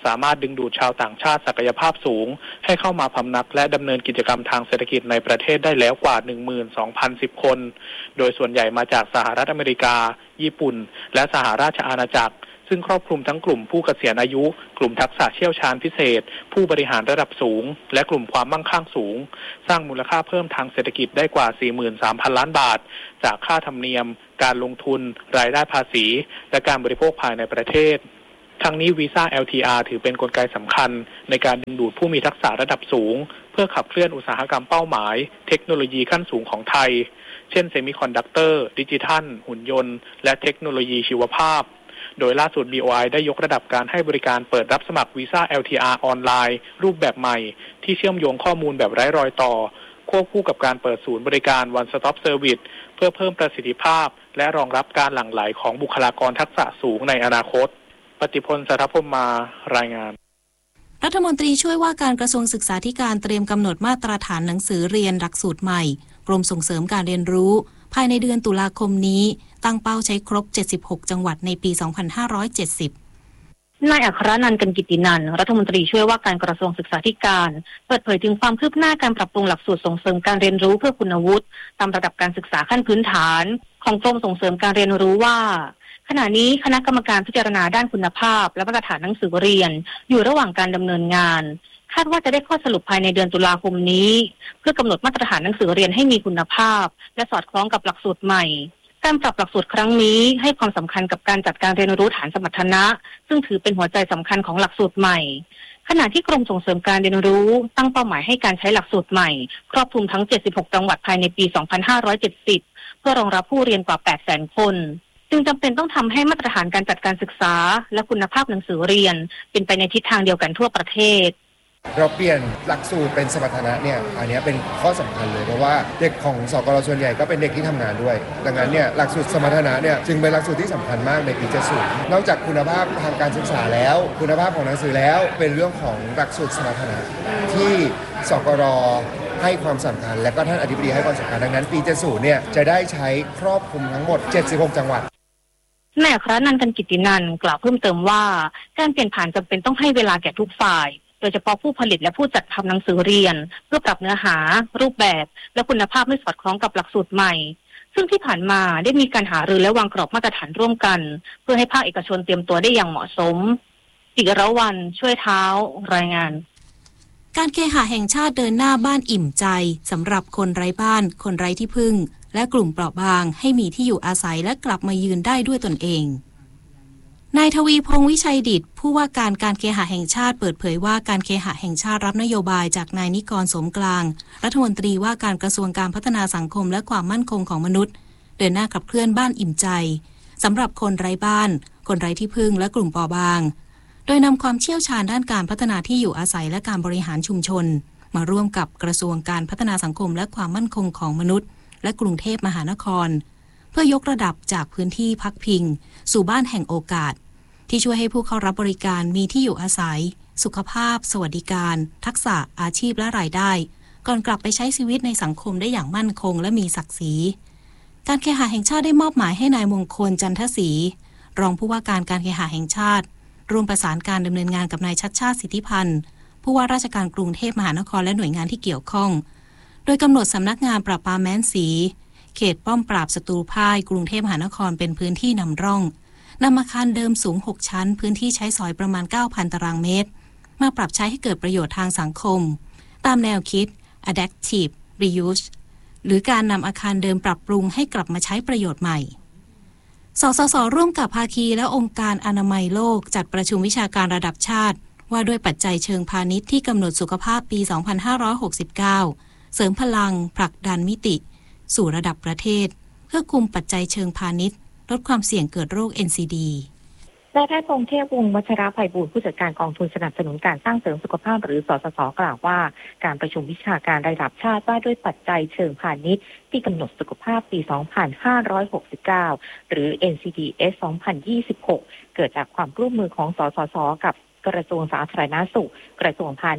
สามารถดึงดูดชาวต่างชาติศักยภาพสูงให้เข้ามาพำนักและดำเนินกิจกรรมทางเศรษฐกิจในประเทศได้แล้วกว่า หนึ่งหมื่นสองพันสิบ คนโดยส่วนใหญ่มาจากสหรัฐอเมริกาญี่ปุ่นและสหราชอาณาจักรซึ่งครอบคลุมทั้งกลุ่มผู้เกษียณอายุกลุ่มทักษะเชี่ยวชาญพิเศษผู้บริหารระดับสูงและกลุ่มความมั่งคั่งสูงสร้างมูลค่าเพิ่มทางเศรษฐกิจได้กว่า สี่หมื่นสามพัน ล้านบาทจากค่าธรรมเนียมการลงทุนรายได้ภาษีและการบริโภคภายในประเทศทั้งนี้วีซ่า แอล ที อาร์ ถือเป็นกลไกสำคัญในการดึงดูดผู้มีทักษะระดับสูงเพื่อขับเคลื่อนอุตสาหกรรมเป้าหมายเทคโนโลยีขั้นสูงของไทยเช่นเซมิคอนดักเตอร์ดิจิทัลหุ่นยนต์และเทคโนโลยีชีวภาพโดยล่าสุด บี โอ ไอ ได้ยกระดับการให้บริการเปิดรับสมัครวีซ่า แอล ที อาร์ ออนไลน์รูปแบบใหม่ที่เชื่อมโยงข้อมูลแบบไร้รอยต่อควบคู่กับการเปิดศูนย์บริการ One Stop Service เพื่อเพิ่มประสิทธิภาพและรองรับการหลั่งไหลของบุคลากรทักษะสูงในอนาคตปฏิพล สัทธพรหมารายงานรัฐมนตรีช่วยว่าการกระทรวงศึกษาธิการเตรียมกำหนดมาตรฐานหนังสือเรียนหลักสูตรใหม่กรมส่งเสริมการเรียนรู้ภายในเดือนตุลาคมนี้ตั้งเป้าใช้ครบเจ็ดสิบหกจังหวัดในปีสองพันห้าร้อยเจ็ดสิบนายอัครนันท์ กันกิตินันท์รัฐมนตรีช่วยว่าการกระทรวงศึกษาธิการเปิดเผยถึงความคืบหน้าการปรับปรุงหลักสูตรส่งเสริมการเรียนรู้เพื่อคุณวุฒิตามระดับการศึกษาขั้นพื้นฐานของกรมส่งเสริมการเรียนรู้ว่าขณะนี้คณะกรรมการพิจารณาด้านคุณภาพและมาตรฐานหนังสือเรียนอยู่ระหว่างการดำเนินงานคาดว่าจะได้ข้อสรุปภายในเดือนตุลาคมนี้เพื่อกำหนดมาตรฐานหนังสือเรียนให้มีคุณภาพและสอดคล้องกับหลักสูตรใหม่การปรับหลักสูตรครั้งนี้ให้ความสำคัญกับการจัดการเรียนรู้ฐานสมรรถนะซึ่งถือเป็นหัวใจสำคัญของหลักสูตรใหม่ขณะที่กรมส่งเสริมการเรียนรู้ตั้งเป้าหมายให้การใช้หลักสูตรใหม่ครอบคลุมทั้งเจ็ดสิบหกจังหวัดภายในปีสองพันห้าร้อยเจ็ดสิบเพื่อรองรับผู้เรียนกว่า แปดแสน คนจึงจำเป็นต้องทำให้มาตรฐานการจัดการศึกษาและคุณภาพหนังสือเรียนเป็นไปในทิศทางเดียวกันทั่วประเทศเราเปลี่ยนหลักสูตรเป็นสมรรถนะเนี่ยอันนี้เป็นข้อสำคัญเลยเพราะว่าเด็กของสกลส่วนใหญ่ก็เป็นเด็กที่ทำงานด้วยดังนั้นเนี่ยหลักสูตรสมรรถนะเนี่ยจึงเป็นหลักสูตรที่สำคัญมากในปีเจ็ดสิบนอกจากคุณภาพทางการศึกษาแล้วคุณภาพของหนังสือแล้วเป็นเรื่องของหลักสูตรสมรรถนะที่สกลให้ความสำคัญและก็ท่านอธิบดีให้ความสำคัญดังนั้นปีเจ็ดสิบเนี่ยจะได้ใช้ครอบคลุมทั้งหมดเจ็ดสิบหกจังหวัดนายอัครนันท์ กันกิตินันท์กล่าวเพิ่มเติมว่าการเปลี่ยนผ่านจำเป็นต้องให้เวลาแก่ทุกฝ่ายโดยเฉพาะผู้ผลิตและผู้จัดทำหนังสือเรียนเพื่อปรับเนื้อหารูปแบบและคุณภาพให้สอดคล้องกับหลักสูตรใหม่ซึ่งที่ผ่านมาได้มีการหารือและวางกรอบมาตรฐานร่วมกันเพื่อให้ภาคเอกชนเตรียมตัวได้อย่างเหมาะสมจิรวรรณช่วยเท้ารายงานการเคหะแห่งชาติเดินหน้าบ้านอิ่มใจสำหรับคนไร้บ้านคนไร้ที่พึ่งและกลุ่มเปราะบางให้มีที่อยู่อาศัยและกลับมายืนได้ด้วยตนเองนายทวีพงษ์วิชัยดิษฐ์ผู้ว่าการการเคหะแห่งชาติเปิดเผยว่าการเคหะแห่งชาติรับนโยบายจากนายนิกรสมกลางรัฐมนตรีว่าการกระทรวงการพัฒนาสังคมและความมั่นคงของมนุษย์เดินหน้าขับเคลื่อนบ้านอิ่มใจสำหรับคนไร้บ้านคนไร้ที่พึ่งและกลุ่มเปราะบางโดยนำความเชี่ยวชาญด้านการพัฒนาที่อยู่อาศัยและการบริหารชุมชนมาร่วมกับกระทรวงการพัฒนาสังคมและความมั่นคงของมนุษย์และกรุงเทพมหานครเพื่อยกระดับจากพื้นที่พักพิงสู่บ้านแห่งโอกาสที่ช่วยให้ผู้เข้ารับบริการมีที่อยู่อาศัยสุขภาพสวัสดิการทักษะอาชีพและรายได้ก่อนกลับไปใช้ชีวิตในสังคมได้อย่างมั่นคงและมีศักดิ์ศรีการเคหะแห่งชาติได้มอบหมายให้นายมงคลจันทศรีรองผู้ว่าการการเคหะแห่งชาติร่วมประสานการดำเนินงานกับนายชัชชาติสิทธิพันธ์ผู้ว่าราชการกรุงเทพมหานครและหน่วยงานที่เกี่ยวข้องโดยกำหนดสำนักงานปราบปรามแม้นสีเขตป้อมปราบศัตรูพ่ายกรุงเทพมหานครเป็นพื้นที่นำร่องนำอาคารเดิมสูงหกชั้นพื้นที่ใช้สอยประมาณ เก้าพัน ตารางเมตรมาปรับใช้ให้เกิดประโยชน์ทางสังคมตามแนวคิด Adaptive Reuse หรือการนำอาคารเดิมปรับปรุงให้กลับมาใช้ประโยชน์ใหม่สสส.ร่วมกับภาคีและองค์การอนามัยโลกจัดประชุมวิชาการระดับชาติว่าด้วยปัจจัยเชิงพาณิชย์ที่กำหนดสุขภาพปี สองพันห้าร้อยหกสิบเก้า เสริมพลังผลักดันมิติสู่ระดับประเทศเพื่อคุมปัจจัยเชิงพาณิชย์ลดความเสี่ยงเกิดโรค เอ็น ซี ดีนายแพทย์พงษ์เทพวงศ์วัชรไพบูลย์ผู้จัดการกองทุนสนับสนุนการสร้างเสริมสุขภาพหรือสสส.กล่าวว่าการประชุมวิชาการระดับชาติว่าด้วยปัจจัยเชิงพาณิชย์ที่กำหนดสุขภาพปี สองพันห้าร้อยหกสิบเก้า หรือ เอ็น ซี ดี เอส สองพันยี่สิบหก เกิดจากความร่วมมือของสสส.กับกระทรวงสาธารณสุขกระทรวงพาณิชย์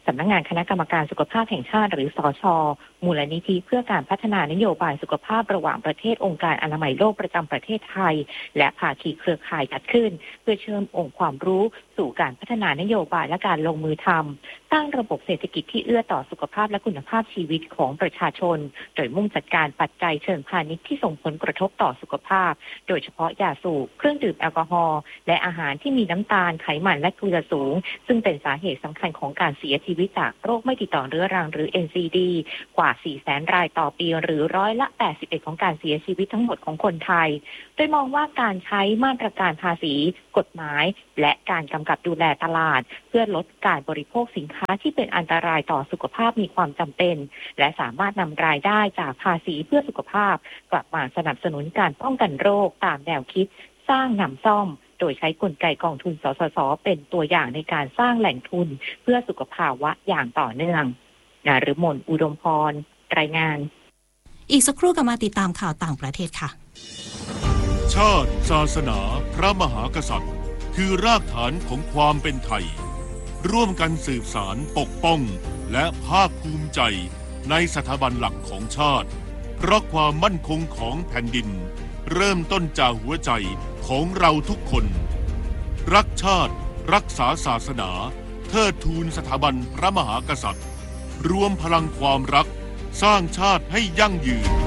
สำนักงานคณะกรรมการสุขภาพแห่งชาติหรือสช.มูลนิธิเพื่อการพัฒนานโยบายสุขภาพระหว่างประเทศองค์การอนามัยโลกประจำประเทศไทยและภาคีเครือข่ายจัดขึ้นเพื่อเชื่อมองค์ความรู้สู่การพัฒนานโยบายและการลงมือทำสร้างระบบเศรษฐกิจที่เอื้อต่อสุขภาพและคุณภาพชีวิตของประชาชนโดยมุ่งจัดการปัจจัยเชิงพาณิชย์ที่ส่งผลกระทบต่อสุขภาพโดยเฉพาะยาสูบเครื่องดื่มแอลกอฮอล์และอาหารที่มีน้ำตาลไขมันและเกลือสูงซึ่งเป็นสาเหตุสำคัญของการเสียชีวิตจากโรคไม่ติดต่อเรื้อรังหรือ เอ็น ซี ดี กว่า สี่แสน รายต่อปีหรือร้อยละ แปดสิบเอ็ด ของการเสียชีวิตทั้งหมดของคนไทยโดยมองว่าการใช้มาตรการภาษีกฎหมายและการกำกับดูแลตลาดเพื่อลดการบริโภคสินค้าที่เป็นอันตรายต่อสุขภาพมีความจำเป็นและสามารถนำรายได้จากภาษีเพื่อสุขภาพกลับมาสนับสนุนการป้องกันโรคตามแนวคิดสร้างนำซ่อมโดยใช้กลไกกองทุนสสสเป็นตัวอย่างในการสร้างแหล่งทุนเพื่อสุขภาวะอย่างต่อเนื่องนฤมลอุดมพรรายงานอีกสักครู่กลับมาติดตามข่าวต่างประเทศค่ะชาติศาสนาพระมหากษัตริย์คือรากฐานของความเป็นไทยร่วมกันสืบสารปกป้องและภาคภูมิใจในสถาบันหลักของชาติเพราะความมั่นคงของแผ่นดินเริ่มต้นจากหัวใจของเราทุกคนรักชาติรักษาศาสนาเทิดทูนสถาบันพระมหากษัตริย์รวมพลังความรักสร้างชาติให้ยั่งยืน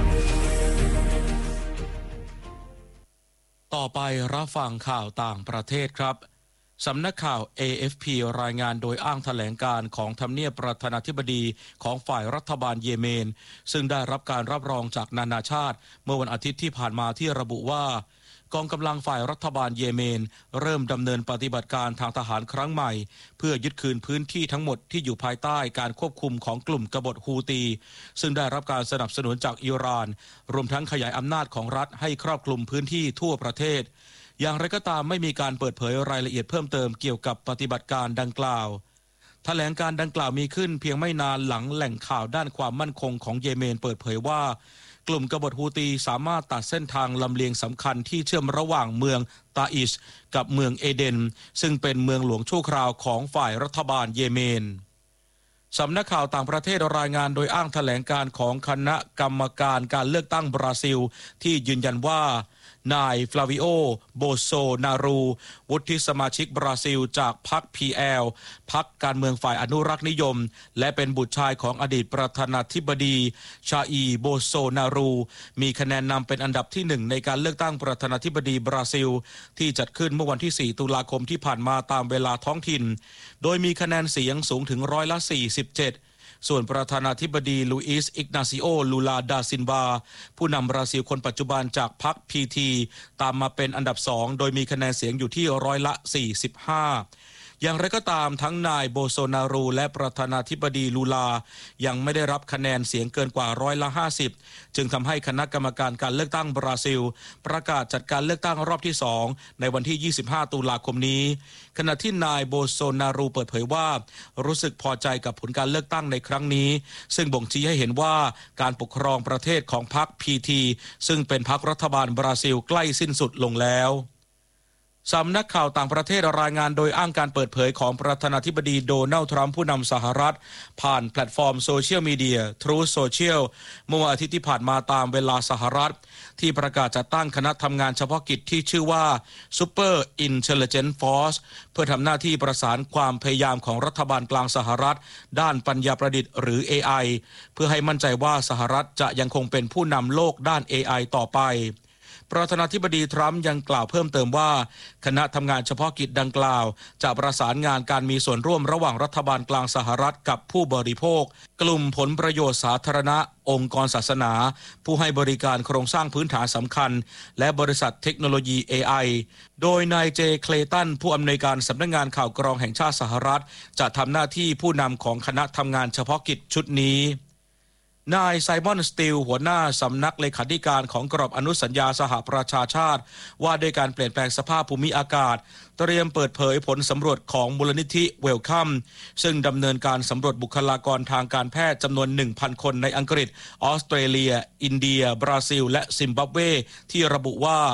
ต่อไปรับฟังข่าวต่างประเทศครับสำนักข่าว เอ เอฟ พี รายงานโดยอ้างแถลงการของทำเนียบประธานาธิบดีของฝ่ายรัฐบาลเยเมนซึ่งได้รับการรับรองจากนานาชาติเมื่อวันอาทิตย์ที่ผ่านมาที่ระบุว่ากองกำลังฝ่ายรัฐบาลเยเมนเริ่มดำเนินปฏิบัติการทางทหารครั้งใหม่เพื่อยึดคืนพื้นที่ทั้งหมดที่อยู่ภายใต้การควบคุมของกลุ่มกบฏฮูตีซึ่งได้รับการสนับสนุนจากอิหร่านรวมทั้งขยายอำนาจของรัฐให้ครอบคลุมพื้นที่ทั่วประเทศอย่างไรก็ตามไม่มีการเปิดเผยรายละเอียดเพิ่มเติมเกี่ยวกับปฏิบัติการดังกล่าวแถลงการดังกล่าวมีขึ้นเพียงไม่นานหลังแหล่งข่าวด้านความมั่นคงของเยเมนเปิดเผยว่ากลุ่มกบฏฮูตีสามารถตัดเส้นทางลำเลียงสำคัญที่เชื่อมระหว่างเมืองตาอิชกับเมืองเอเดนซึ่งเป็นเมืองหลวงชั่วคราวของฝ่ายรัฐบาลเยเมนสำนักข่าวต่างประเทศรายงานโดยอ้างแถลงการของคณะกรรมการการเลือกตั้งบราซิลที่ยืนยันว่านายฟลาวิโอโบโซนารูวุฒิสมาชิกบราซิลจากพรรค พี แอล พรรคการเมืองฝ่ายอนุรักษ์นิยมและเป็นบุตรชายของอดีตประธานาธิบดีชาอีโบโซนารูมีคะแนนนำเป็นอันดับที่หนึ่งในการเลือกตั้งประธานาธิบดีบราซิลที่จัดขึ้นเมื่อวันที่สี่ตุลาคมที่ผ่านมาตามเวลาท้องถิ่นโดยมีคะแนนเสียงสูงถึงร้อยละสี่สิบเจ็ดส่วนประธานาธิบดีลูอิสอิกนาซิโอลูลาดาซินบาผู้นำบราซิลคนปัจจุบันจากพรรค พี ที ตามมาเป็นอันดับสองโดยมีคะแนนเสียงอยู่ที่ร้อยละสี่สิบห้าอย่างไรก็ตามทั้งนายโบโซนารูและประธานาธิบดีลูลายังไม่ได้รับคะแนนเสียงเกินกว่าร้อยละห้าสิบจึงทำให้คณะกรรมการการเลือกตั้งบราซิลประกาศจัดการเลือกตั้งรอบที่สองในวันที่ยี่สิบห้าตุลาคมนี้ขณะที่นายโบโซนารูเปิดเผยว่ารู้สึกพอใจกับผลการเลือกตั้งในครั้งนี้ซึ่งบ่งชี้ให้เห็นว่าการปกครองประเทศของพรรค พี ที ซึ่งเป็นพรรครัฐบาลบราซิลใกล้สิ้นสุดลงแล้วสำนักข่าวต่างประเทศรายงานโดยอ้างการเปิดเผยของประธานาธิบดีโดนัลด์ทรัมป์ผู้นำสหรัฐผ่านแพลตฟอร์มโซเชียลมีเดีย Truth Social เมื่อวันอาทิตย์ที่ผ่านมาตามเวลาสหรัฐที่ประกาศจัดตั้งคณะทำงานเฉพาะกิจที่ชื่อว่า Super Intelligence Force เพื่อทำหน้าที่ประสานความพยายามของรัฐบาลกลางสหรัฐด้านปัญญาประดิษฐ์หรือ เอ ไอ เพื่อให้มั่นใจว่าสหรัฐจะยังคงเป็นผู้นำโลกด้าน เอ ไอ ต่อไปประธานาธิบดีทรัมป์ยังกล่าวเพิ่มเติมว่าคณะทำงานเฉพาะกิจดังกล่าวจะประสานงานการมีส่วนร่วมระหว่างรัฐบาลกลางสหรัฐกับผู้บริโภคกลุ่มผลประโยชน์สาธารณะองค์กรศาสนาผู้ให้บริการโครงสร้างพื้นฐานสำคัญและบริษัทเทคโนโลยี เอ ไอ โดยนายเจเคลตันผู้อำนวยการสำนักงานข่าวกรองแห่งชาติสหรัฐจะทำหน้าที่ผู้นำของคณะทำงานเฉพาะกิจชุดนี้นายไซมอนสตีลหัวหน้าสำนักเลขาธิการของกรอบอนุสัญญาสหประชาชาติว่าด้วยการเปลี่ยนแปลงสภาพภูมิอากาศเตรียมเปิดเผยผลสำรวจของมูลนิธิเวลคัมซึ่งดำเนินการสำรวจบุคลากรทางการแพทย์จำนวน หนึ่งพัน คนในอังกฤษออสเตรเลียอินเดียบราซิลและซิมบับเวที่ระบุว่า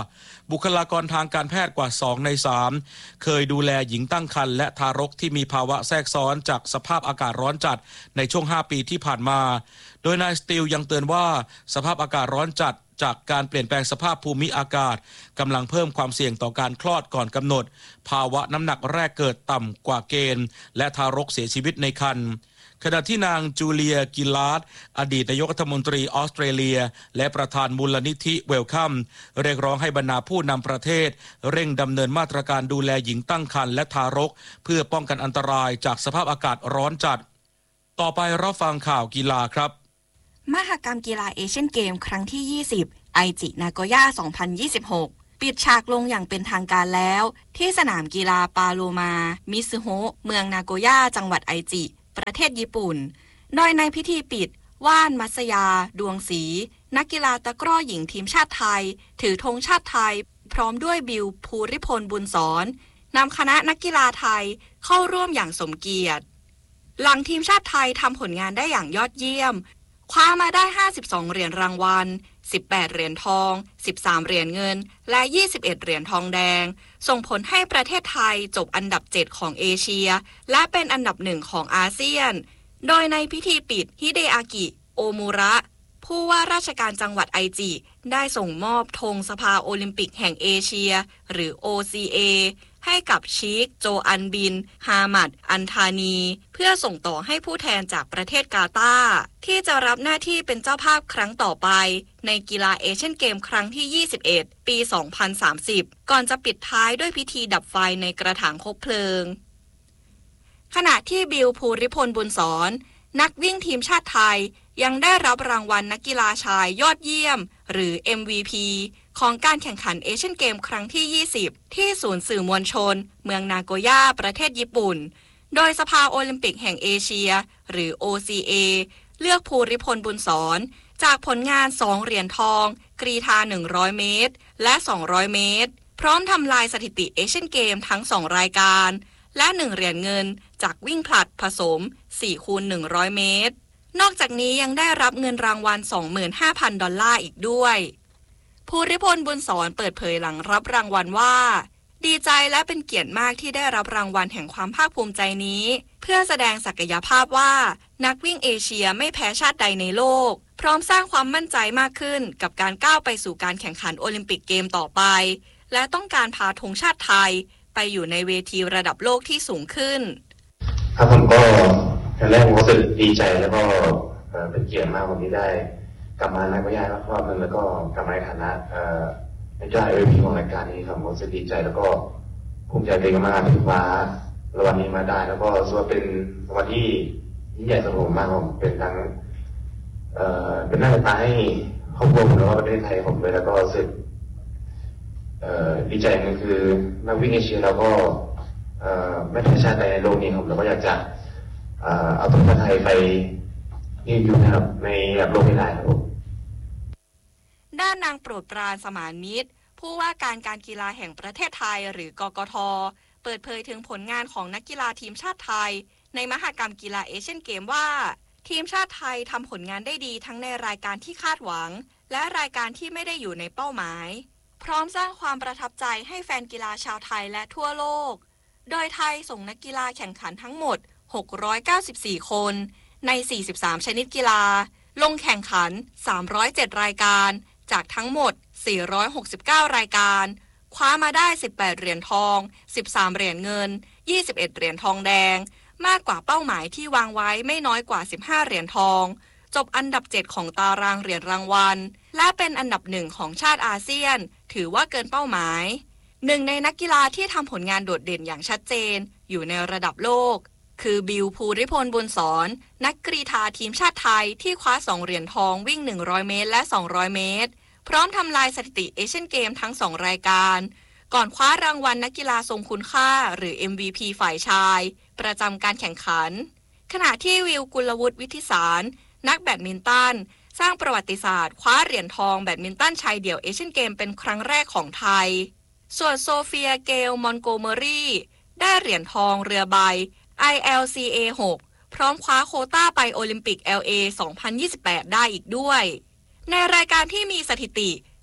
บุคลากรทางการแพทย์กว่าสองในสามเคยดูแลหญิงตั้งครรภ์และทารกที่มีภาวะแทรกซ้อนจากสภาพอากาศร้อนจัดในช่วงห้าปีที่ผ่านมาโดยนายสตีลยังเตือนว่าสภาพอากาศร้อนจัดจากการเปลี่ยนแปลงสภาพภูมิอากาศกำลังเพิ่มความเสี่ยงต่อการคลอดก่อนกำหนดภาวะน้ำหนักแรกเกิดต่ำกว่าเกณฑ์และทารกเสียชีวิตในครรภ์ขณะที่นางจูเลียกิลลาร์ดอดีตนายกรัฐมนตรีออสเตรเลียและประธานมูลนิธิเวลคัมเรียกร้องให้บรรดาผู้นำประเทศเร่งดำเนินมาตรการดูแลหญิงตั้งครรภ์และทารกเพื่อป้องกันอันตรายจากสภาพอากาศร้อนจัดต่อไปรับฟังข่าวกีฬาครับมหกรรมกีฬาเอเชียนเกมครั้งที่ยี่สิบไอจินาโกย่าสองพันยี่สิบหกปิดฉากลงอย่างเป็นทางการแล้วที่สนามกีฬาปาโลมามิซึโฮะเมืองนาโกย่าจังหวัดไอจิประเทศญี่ปุ่นโดยในพิธีปิดว่านมัสยาดวงศรีนักกีฬาตะกร้อหญิงทีมชาติไทยถือธงชาติไทยพร้อมด้วยบิวภูริพลบุญสอนนำคณะนักกีฬาไทยเข้าร่วมอย่างสมเกียรติหลังทีมชาติไทยทำผลงานได้อย่างยอดเยี่ยมคว้ามาได้ห้าสิบสองเหรียญรางวัลสิบแปดเหรียญทองสิบสามเหรียญเงินและยี่สิบเอ็ดเหรียญทองแดงส่งผลให้ประเทศไทยจบอันดับเจ็ดของเอเชียและเป็นอันดับหนึ่งของอาเซียนโดยในพิธีปิดฮิเดอากิโอมูระผู้ว่าราชการจังหวัดไอจิได้ส่งมอบธงสภาโอลิมปิกแห่งเอเชียหรือ โอ ซี เอ ให้กับชีคโจอันบินฮามัดอันธานีเพื่อส่งต่อให้ผู้แทนจากประเทศกาตาร์ที่จะรับหน้าที่เป็นเจ้าภาพครั้งต่อไปในกีฬาเอเชียนเกมครั้งที่ยี่สิบเอ็ดปีสองพันสามสิบก่อนจะปิดท้ายด้วยพิธีดับไฟในกระถางคบเพลิงขณะที่บิวภูริพลบุญสอนนักวิ่งทีมชาติไทยยังได้รับรางวัลนักกีฬาชายยอดเยี่ยมหรือ เอ็ม วี พี ของการแข่งขันเอเชียนเกมครั้งที่ยี่สิบที่ศูนย์สื่อมวลชนเมืองนาโกย่าประเทศญี่ปุ่นโดยสภาโอลิมปิกแห่งเอเชียหรือ โอ ซี เอ เลือกภูริพลบุญสอนจากผลงานสองเหรียญทองกรีฑาหนึ่งร้อยเมตรและสองร้อยเมตรพร้อมทำลายสถิติเอเชียนเกมทั้งสองรายการและหนึ่งเหรียญเงินจากวิ่งผลัดผสม สี่คูณหนึ่งร้อย เมตรนอกจากนี้ยังได้รับเงินรางวัล สองหมื่นห้าพัน ดอลลาร์อีกด้วยภูริพลบุญสอนเปิดเผยหลังรับรางวัลว่าดีใจและเป็นเกียรติมากที่ได้รับรางวัลแห่งความภาคภูมิใจนี้เพื่อแสดงศักยภาพว่านักวิ่งเอเชียไม่แพ้ชาติใดในโลกพร้อมสร้างความมั่นใจมากขึ้นกับการก้าวไปสู่การแข่งขันโอลิมปิกเกมต่อไปและต้องการพาธงชาติไทยไปอยู่ในเวทีระดับโลกที่สูงขึ้นครับผมก็ครั้งแรกผมรู้สึกดีใจแล้วก็เป็นเกียรติมากวันนี้ได้กลับมานักวิทยาลัยรอบนึงแล้วก็กลับมาในฐานะนักกีฬาเอพีของรายการนี้ครับผมรู้สึกดีใจแล้วก็ภูมิใจตัวเองมากที่คว้ารางวัลนี้มาได้แล้วก็รู้สึกว่าเป็นรางวัลที่ยิ่งใหญ่สำหรับผมมากผมเป็นทั้งเป็นหน้าตาให้ครอบครัวผมแล้วก็ประเทศไทยผมเลยแล้วก็รู้สึกดีใจนึงคือนักวิ่งเอเชียเราก็ไม่แพ้ชาติใดในโลกนี้ครับเราก็อยากจะเอาตัวไทยไปยืนอยู่นะครับในระดับโลกให้ได้ครับด้านนางโปรดปรานสมานมิตรผู้ว่าการการกีฬาแห่งประเทศไทยหรือกกท.เปิดเผยถึงผลงานของนักกีฬาทีมชาติไทยในมหกรรมกีฬาเอเชียนเกมว่าทีมชาติไทยทำผลงานได้ดีทั้งในรายการที่คาดหวังและรายการที่ไม่ได้อยู่ในเป้าหมายพร้อมสร้างความประทับใจให้แฟนกีฬาชาวไทยและทั่วโลกโดยไทยส่งนักกีฬาแข่งขันทั้งหมดหกร้อยเก้าสิบสี่คนในสี่สิบสามชนิดกีฬาลงแข่งขันสามร้อยเจ็ดรายการจากทั้งหมดสี่ร้อยหกสิบเก้ารายการคว้ามาได้สิบแปดเหรียญทองสิบสามเหรียญเงินยี่สิบเอ็ดเหรียญทองแดงมากกว่าเป้าหมายที่วางไว้ไม่น้อยกว่าสิบห้าเหรียญทองจบอันดับเจ็ดของตารางเหรียญรางวัลและเป็นอันดับหนึ่งของชาติอาเซียนถือว่าเกินเป้าหมายหนึ่งในนักกีฬาที่ทำผลงานโดดเด่นอย่างชัดเจนอยู่ในระดับโลกคือบิวภูริพลบุญสอนนักกรีฑาทีมชาติไทยที่คว้าสองเหรียญทองวิ่งหนึ่งร้อยเมตรและสองร้อยเมตรพร้อมทำลายสถิติเอเชียนเกมทั้งสองรายการก่อนคว้ารางวัลนักกีฬาทรงคุณค่าหรือ เอ็ม วี พี ฝ่ายชายประจำการแข่งขันขณะที่วิวกุลวุฒิวิทิสารนักแบดมินตันสร้างประวัติศาสตร์คว้าเหรียญทองแบดมินตันชายเดี่ยวเอเชียนเกมเป็นครั้งแรกของไทยส่วนโซเฟียเกลมอนโกเมอรี่ได้เหรียญทองเรือใบ ไอ แอล ซี เอ หกพร้อมคว้าโควต้าไปโอลิมปิก แอล เอ สองพันยี่สิบแปดได้อีกด้วยในรายการที่มีสถิติ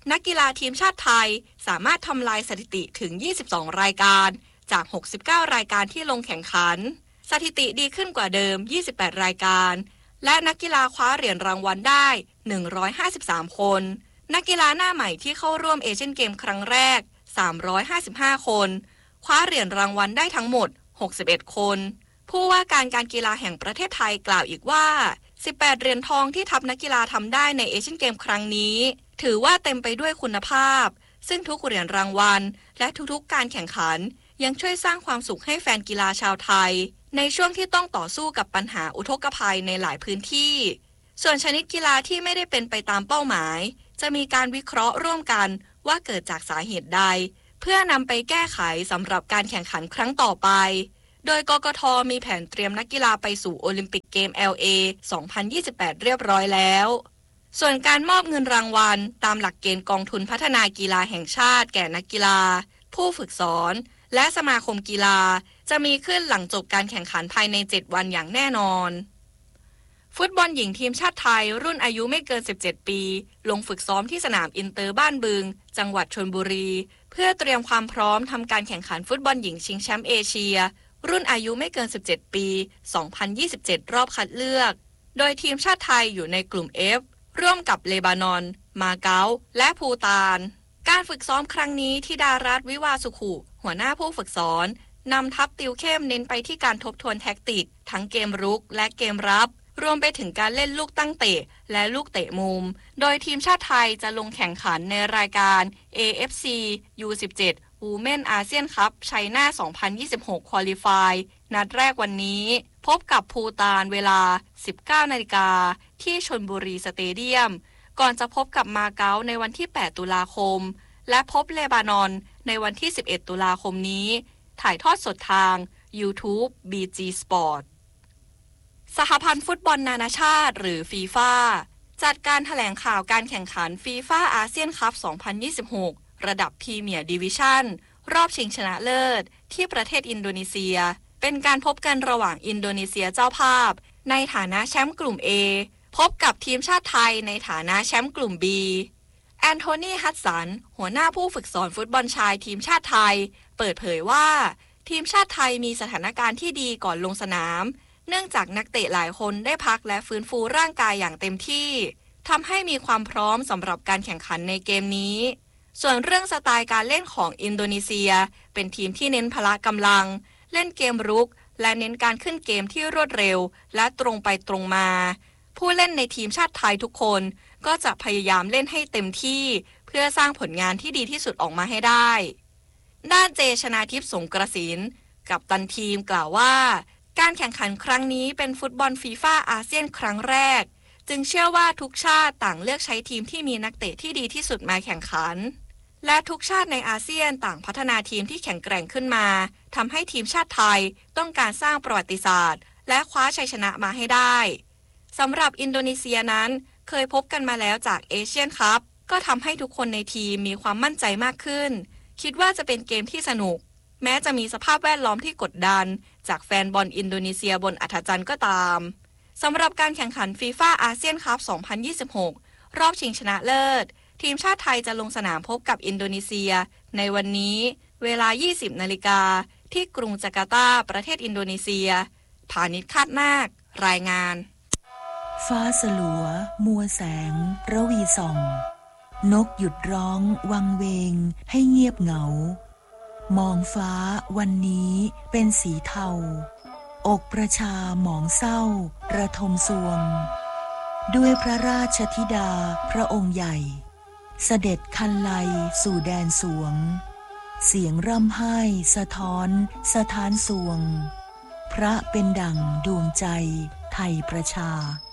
นักกีฬาทีมชาติไทยสามารถทำลายสถิติถึงยี่สิบสองรายการจากหกสิบเก้ารายการที่ลงแข่งขันสถิติดีขึ้นกว่าเดิมยี่สิบแปดรายการและนักกีฬาคว้าเหรียญรางวัลได้หนึ่งร้อยห้าสิบสามคนนักกีฬาหน้าใหม่ที่เข้าร่วมเอเชียนเกมครั้งแรกสามร้อยห้าสิบห้าคนคว้าเหรียญรางวัลได้ทั้งหมดหกสิบเอ็ดคนผู้ว่าการการกีฬาแห่งประเทศไทยกล่าวอีกว่าสิบแปดเหรียญทองที่ทัพนักกีฬาทำได้ในเอเชียนเกมครั้งนี้ถือว่าเต็มไปด้วยคุณภาพซึ่งทุกเหรียญรางวัลและทุกๆการแข่งขันยังช่วยสร้างความสุขให้แฟนกีฬาชาวไทยในช่วงที่ต้องต่อสู้กับปัญหาอุทกภัยในหลายพื้นที่ส่วนชนิดกีฬาที่ไม่ได้เป็นไปตามเป้าหมายจะมีการวิเคราะห์ร่วมกันว่าเกิดจากสาเหตุใดเพื่อนำไปแก้ไขสำหรับการแข่งขันครั้งต่อไปโดยกกท.มีแผนเตรียมนักกีฬาไปสู่โอลิมปิกเกม แอล เอ สองพันยี่สิบแปดเรียบร้อยแล้วส่วนการมอบเงินรางวัลตามหลักเกณฑ์กองทุนพัฒนากีฬาแห่งชาติแก่นักกีฬาผู้ฝึกสอนและสมาคมกีฬาจะมีขึ้นหลังจบการแข่งขันภายในเจ็ดวันอย่างแน่นอนฟุตบอลหญิงทีมชาติไทยรุ่นอายุไม่เกินสิบเจ็ดปีลงฝึกซ้อมที่สนามอินเตอร์บ้านบึงจังหวัดชลบุรีเพื่อเตรียมความพร้อมทำการแข่งขันฟุตบอลหญิงชิงแชมป์เอเชียรุ่นอายุไม่เกินสิบเจ็ดปีสองพันยี่สิบเจ็ดรอบคัดเลือกโดยทีมชาติไทยอยู่ในกลุ่ม F ร่วมกับเลบานอนมาเก๊าและภูฏานการฝึกซ้อมครั้งนี้ธิดารัตน์วิวาสุขุหัวหน้าผู้ฝึกสอนนำทัพติวเข้มเน้นไปที่การทบทวนแท็กติกทั้งเกมรุกและเกมรับรวมไปถึงการเล่นลูกตั้งเตะและลูกเตะมุมโดยทีมชาติไทยจะลงแข่งขันในรายการ เอ เอฟ ซี ยู สิบเจ็ด Women ASEAN Cup China สองพันยี่สิบหก Qualify นัดแรกวันนี้พบกับภูฏานเวลา สิบเก้านาฬิกาที่ชลบุรีสเตเดียมก่อนจะพบกับมาเก๊าในวันที่แปดตุลาคมและพบเลบานอนในวันที่สิบเอ็ดตุลาคมนี้ถ่ายทอดสดทาง YouTube บี จี Sport สหพันธ์ฟุตบอลนานาชาติหรือฟีฟ่าจัดการแถลงข่าวการแข่งขันฟีฟ่าอาเซียนคัพ สองพันยี่สิบหก ระดับพรีเมียร์ดิวิชั่นรอบชิงชนะเลิศที่ประเทศอินโดนีเซียเป็นการพบกันระหว่างอินโดนีเซียเจ้าภาพในฐานะแชมป์กลุ่ม A พบกับทีมชาติไทยในฐานะแชมป์กลุ่ม B แอนโทนีฮัดสันหัวหน้าผู้ฝึกสอนฟุตบอลชายทีมชาติไทยเปิดเผยว่าทีมชาติไทยมีสถานการณ์ที่ดีก่อนลงสนามเนื่องจากนักเตะหลายคนได้พักและฟื้นฟูร่างกายอย่างเต็มที่ทำให้มีความพร้อมสำหรับการแข่งขันในเกมนี้ส่วนเรื่องสไตล์การเล่นของอินโดนีเซียเป็นทีมที่เน้นพละกำลังเล่นเกมรุกและเน้นการขึ้นเกมที่รวดเร็วและตรงไปตรงมาผู้เล่นในทีมชาติไทยทุกคนก็จะพยายามเล่นให้เต็มที่เพื่อสร้างผลงานที่ดีที่สุดออกมาให้ได้ด้านเจชนาทิพย์สงกระสินกัปตันทีมกล่าวว่าการแข่งขันครั้งนี้เป็นฟุตบอลฟีฟ่าอาเซียนครั้งแรกจึงเชื่อว่าทุกชาติต่างเลือกใช้ทีมที่มีนักเตะที่ดีที่สุดมาแข่งขันและทุกชาติในอาเซียนต่างพัฒนาทีมที่แข็งแกร่งขึ้นมาทำให้ทีมชาติไทยต้องการสร้างประวัติศาสตร์และคว้าชัยชนะมาให้ได้สำหรับอินโดนีเซียนั้นเคยพบกันมาแล้วจากเอเชียนคัพก็ทำให้ทุกคนในทีมมีความมั่นใจมากขึ้นคิดว่าจะเป็นเกมที่สนุกแม้จะมีสภาพแวดล้อมที่กดดันจากแฟนบอลอินโดนีเซียบนอัฐจันทร์ก็ตามสำหรับการแข่งขันฟีฟ่าอาเซียนคัพ สองพันยี่สิบหก รอบชิงชนะเลิศทีมชาติไทยจะลงสนามพบกับอินโดนีเซียในวันนี้เวลา ยี่สิบนาฬิกาที่กรุงจาการ์ตาประเทศอินโดนีเซียพานิชคาดนาครายงานฟ้าสลัวมัวแสงระวีส่องนกหยุดร้องวังเวงให้เงียบเหงามองฟ้าวันนี้เป็นสีเทาอกประชาหมองเศร้าระทมสวงด้วยพระราชธิดาพระองค์ใหญ่เสด็จคันไลสู่แดนสวงเสียงร่ำไห้สะท้อนสถานสวงพระเป็นดั่งดวงใจไทยประชา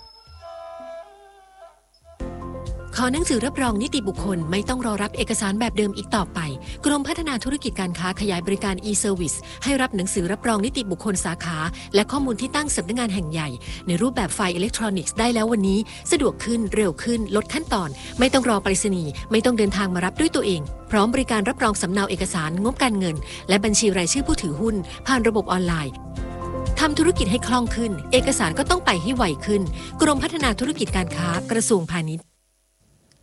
ขอหนังสือรับรองนิติบุคคลไม่ต้องรอรับเอกสารแบบเดิมอีกต่อไปกรมพัฒนาธุรกิจการค้าขยายบริการ e-service ให้รับหนังสือรับรองนิติบุคคลสาขาและข้อมูลที่ตั้งสำนักงานแห่งใหญ่ในรูปแบบไฟล์อิเล็กทรอนิกส์ได้แล้ววันนี้สะดวกขึ้นเร็วขึ้นลดขั้นตอนไม่ต้องรอไปรษณีย์ไม่ต้องเดินทางมารับด้วยตัวเองพร้อมบริการรับรองสำเนาเอกสารงบการเงินและบัญชีรายชื่อผู้ถือหุ้นผ่านระบบออนไลน์ทำธุรกิจให้คล่องขึ้นเอกสารก็ต้องไปให้ไวขึ้นกรมพัฒนาธุรกิจการค้ากระทรวงพาณิชย์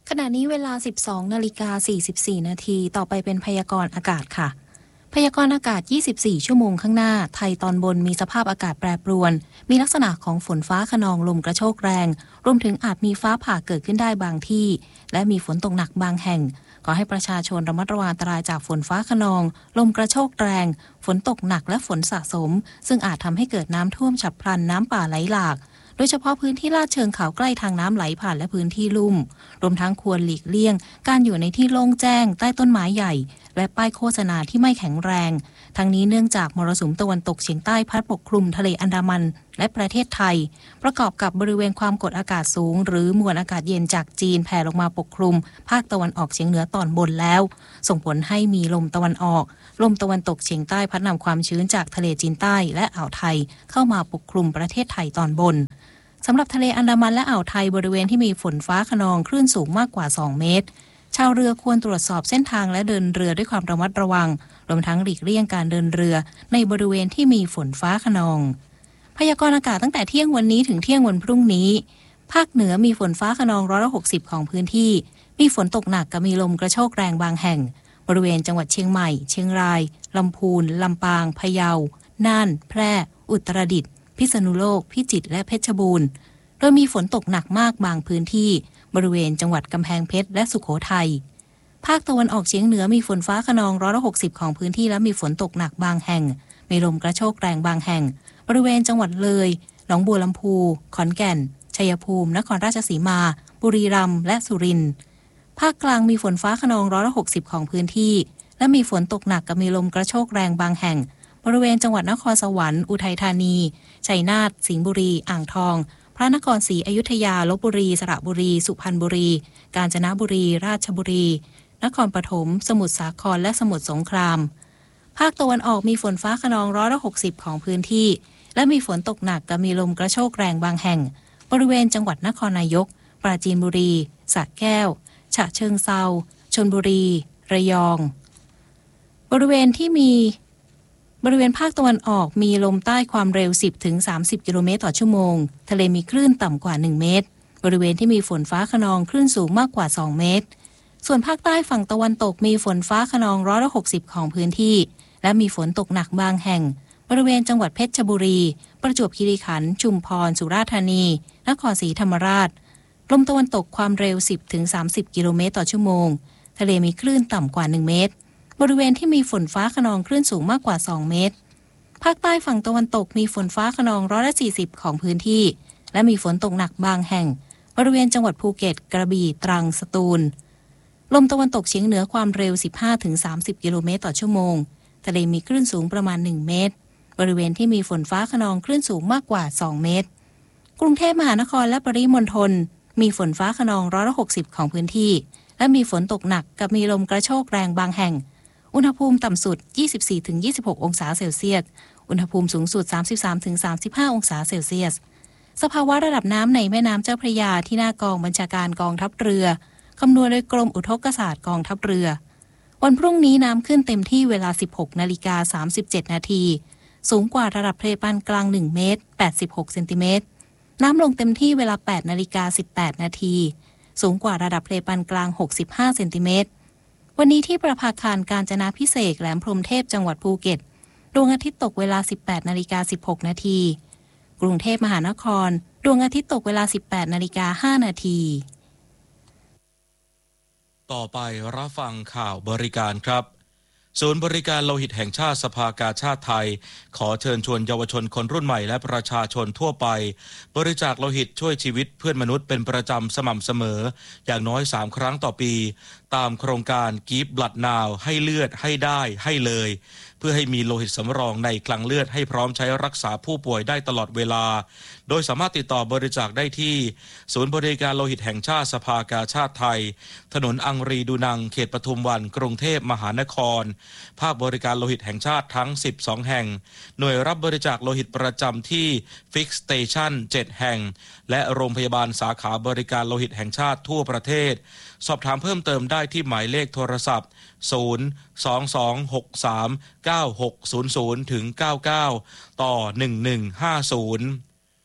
ขณะนี้เวลา สิบสองนาฬิกาสี่สิบสี่นาทีต่อไปเป็นพยากรณ์อากาศค่ะพยากรณ์อากาศยี่สิบสี่ชั่วโมงข้างหน้าไทยตอนบนมีสภาพอากาศแปรปรวนมีลักษณะของฝนฟ้าคะนองลมกระโชกแรงรวมถึงอาจมีฟ้าผ่าเกิดขึ้นได้บางที่และมีฝนตกหนักบางแห่งขอให้ประชาชนระมัดระวังอันตรายจากฝนฟ้าคะนองลมกระโชกแรงฝนตกหนักและฝนสะสมซึ่งอาจทำให้เกิดน้ำท่วมฉับพลันน้ำป่าไหลหลากโดยเฉพาะพื้นที่ลาดเชิงเขาใกล้ทางน้ำไหลผ่านและพื้นที่ลุ่มรวมทั้งควรหลีกเลี่ยงการอยู่ในที่โล่งแจ้งใต้ต้นไม้ใหญ่และป้ายโฆษณาที่ไม่แข็งแรงทั้งนี้เนื่องจากมรสุมตะวันตกเฉียงใต้พัดปกคลุมทะเลอันดามันและประเทศไทยประกอบกับบริเวณความกดอากาศสูงหรือมวลอากาศเย็นจากจีนแผ่ลงมาปกคลุมภาคตะวันออกเฉียงเหนือตอนบนแล้วส่งผลให้มีลมตะวันออกลมตะวันตกเฉียงใต้พัดนำความชื้นจากทะเลจีนใต้และอ่าวไทยเข้ามาปกคลุมประเทศไทยตอนบนสำหรับทะเลอันดามันและอ่าวไทยบริเวณที่มีฝนฟ้าคะนองคลื่นสูงมากกว่าสองเมตรชาวเรือควรตรวจสอบเส้นทางและเดินเรือด้วยความระมัดระวังรวมทั้งหลีกเลี่ยงการเดินเรือในบริเวณที่มีฝนฟ้าคะนองพยากรณ์อากาศตั้งแต่เที่ยงวันนี้ถึงเที่ยงวันพรุ่งนี้ภาคเหนือมีฝนฟ้าคะนองร้อยละหกสิบของพื้นที่มีฝนตกหนักกับมีลมกระโชกแรงบางแห่งบริเวณจังหวัดเชียงใหม่เชียงรายลำพูนลำปางพะเยาน่านแพร่อุตรดิตถ์พิษณุโลกพิจิตรและเพชรบูรณ์โดยมีฝนตกหนักมากบางพื้นที่บริเวณจังหวัดกำแพงเพชรและสุโขทัยภาคตะวันออกเฉียงเหนือมีฝนฟ้าคะนองร้อยละหกสิบของพื้นที่และมีฝนตกหนักบางแห่งมีลมกระโชกแรงบางแห่งบริเวณจังหวัดเลยหนองบัวลำพูขอนแก่นชัยภูมินครราชสีมาบุรีรัมย์และสุรินทร์ภาคกลางมีฝนฟ้าคะนองร้อยละหกสิบของพื้นที่และมีฝนตกหนักกับมีลมกระโชกแรงบางแห่งบริเวณจังหวัดนครสวรรค์อุทัยธานีชัยนาทสิงห์บุรีอ่างทองพระนครศรีอยุธยาลพบุรีสระบุรีสุพรรณบุรีกาญจนบุรีราชบุรีนครปฐมสมุทรสาครและสมุทรสงครามภาคตะวันออกมีฝนฟ้าคะนองร้อยละหกสิบของพื้นที่และมีฝนตกหนักกับมีลมกระโชกแรงบางแห่งบริเวณจังหวัดนครนายกปราจีนบุรีสระแก้วฉะเชิงเทราชลบุรีระยองบริเวณที่มีบริเวณภาคตะวันออกมีลมใต้ความเร็ว สิบถึงสามสิบ กิโลเมตรต่อชั่วโมงทะเลมีคลื่นต่ำกว่าหนึ่งเมตรบริเวณที่มีฝนฟ้าคะนองคลื่นสูงมากกว่าสองเมตรส่วนภาคใต้ฝั่งตะวันตกมีฝนฟ้าคะนองร้อยละหกสิบของพื้นที่และมีฝนตกหนักบางแห่งบริเวณจังหวัดเพชรบุรีประจวบคีรีขันธ์ชุมพรสุราษฎร์ธานีนครศรีธรรมราชลมตะวันตกความเร็ว สิบถึงสามสิบ กิโลเมตรต่อชั่วโมงทะเลมีคลื่นต่ำกว่าหนึ่งเมตรบริเวณที่มีฝนฟ้าคะนองคลื่นสูงมากกว่าสองเมตรภาคใต้ฝั่งตะวันตกมีฝนฟ้าคะนองร้อยละสี่สิบของพื้นที่และมีฝนตกหนักบางแห่งบริเวณจังหวัดภูเก็ตกระบี่ตรังสตูลลมตะวันตกเฉียงเหนือความเร็ว สิบห้าถึงสามสิบ กิโลเมตรต่อชั่วโมงทะเลมีคลื่นสูงประมาณหนึ่งเมตรบริเวณที่มีฝนฟ้าคะนองคลื่นสูงมากกว่าสองเมตรกรุงเทพมหานครและปริมณฑลมีฝนฟ้าคะนองร้อยละหกสิบของพื้นที่และมีฝนตกหนักกับมีลมกระโชกแรงบางแห่งอุณหภูมิต่ำสุด ยี่สิบสี่ถึงยี่สิบหก องศาเซลเซียสอุณหภูมิสูงสุด สามสิบสามถึงสามสิบห้า องศาเซลเซียสสภาวะระดับน้ำในแม่น้ำเจ้าพระยาที่หน้ากองบัญชาการกองทัพเรือคำนวณโดยกรมอุทกศาสตร์กองทัพเรือวันพรุ่งนี้น้ำขึ้นเต็มที่เวลา สิบหกนาฬิกาสามสิบเจ็ด นาทีสูงกว่าระดับทะเลปานกลางหนึ่งเมตรแปดสิบหกเซนติเมตรน้ำลงเต็มที่เวลา แปดนาฬิกาสิบแปด นาทีสูงกว่าระดับทะเลปานกลางหกสิบห้าเซนติเมตรวันนี้ที่ประภาคารกาญจนาภิเษกแหลมพรหมเทพจังหวัดภูเก็ตดวงอาทิตย์ตกเวลา สิบแปดนาฬิกาสิบหก นาทีกรุงเทพมหานครดวงอาทิตย์ตกเวลา สิบแปดนาฬิกาห้า นาทีต่อไปรับฟังข่าวบริการครับศูนย์บริการโลหิตแห่งชาติสภากาชาดไทยขอเชิญชวนเยาวชนคนรุ่นใหม่และประชาชนทั่วไปบริจาคโลหิตช่วยชีวิตเพื่อนมนุษย์เป็นประจำสม่ำเสมออย่างน้อยสามครั้งต่อปีตามโครงการ Give Blood Now ให้เลือดให้ได้ให้เลยเพื่อให้มีโลหิตสำรองในคลังเลือดให้พร้อมใช้รักษาผู้ป่วยได้ตลอดเวลาโดยสามารถติดต่อบริจาคได้ที่ศูนย์บริการโลหิตแห่งชาติสภากาชาดไทยถนนอังรีดูนังเขตปทุมวันกรุงเทพมหานครภาคบริการโลหิตแห่งชาติทั้งสิบสองแห่งหน่วยรับบริจาคโลหิตประจำที่ Fix Station เจ็ดแห่งและโรงพยาบาลสาขาบริการโลหิตแห่งชาติทั่วประเทศสอบถามเพิ่มเติมได้ที่หมายเลขโทรศัพท์ศูนย์ สอง สอง หก สาม เก้า หก ศูนย์ ศูนย์ ถึง เก้า เก้า ต่อ หนึ่ง หนึ่ง ห้า ศูนย์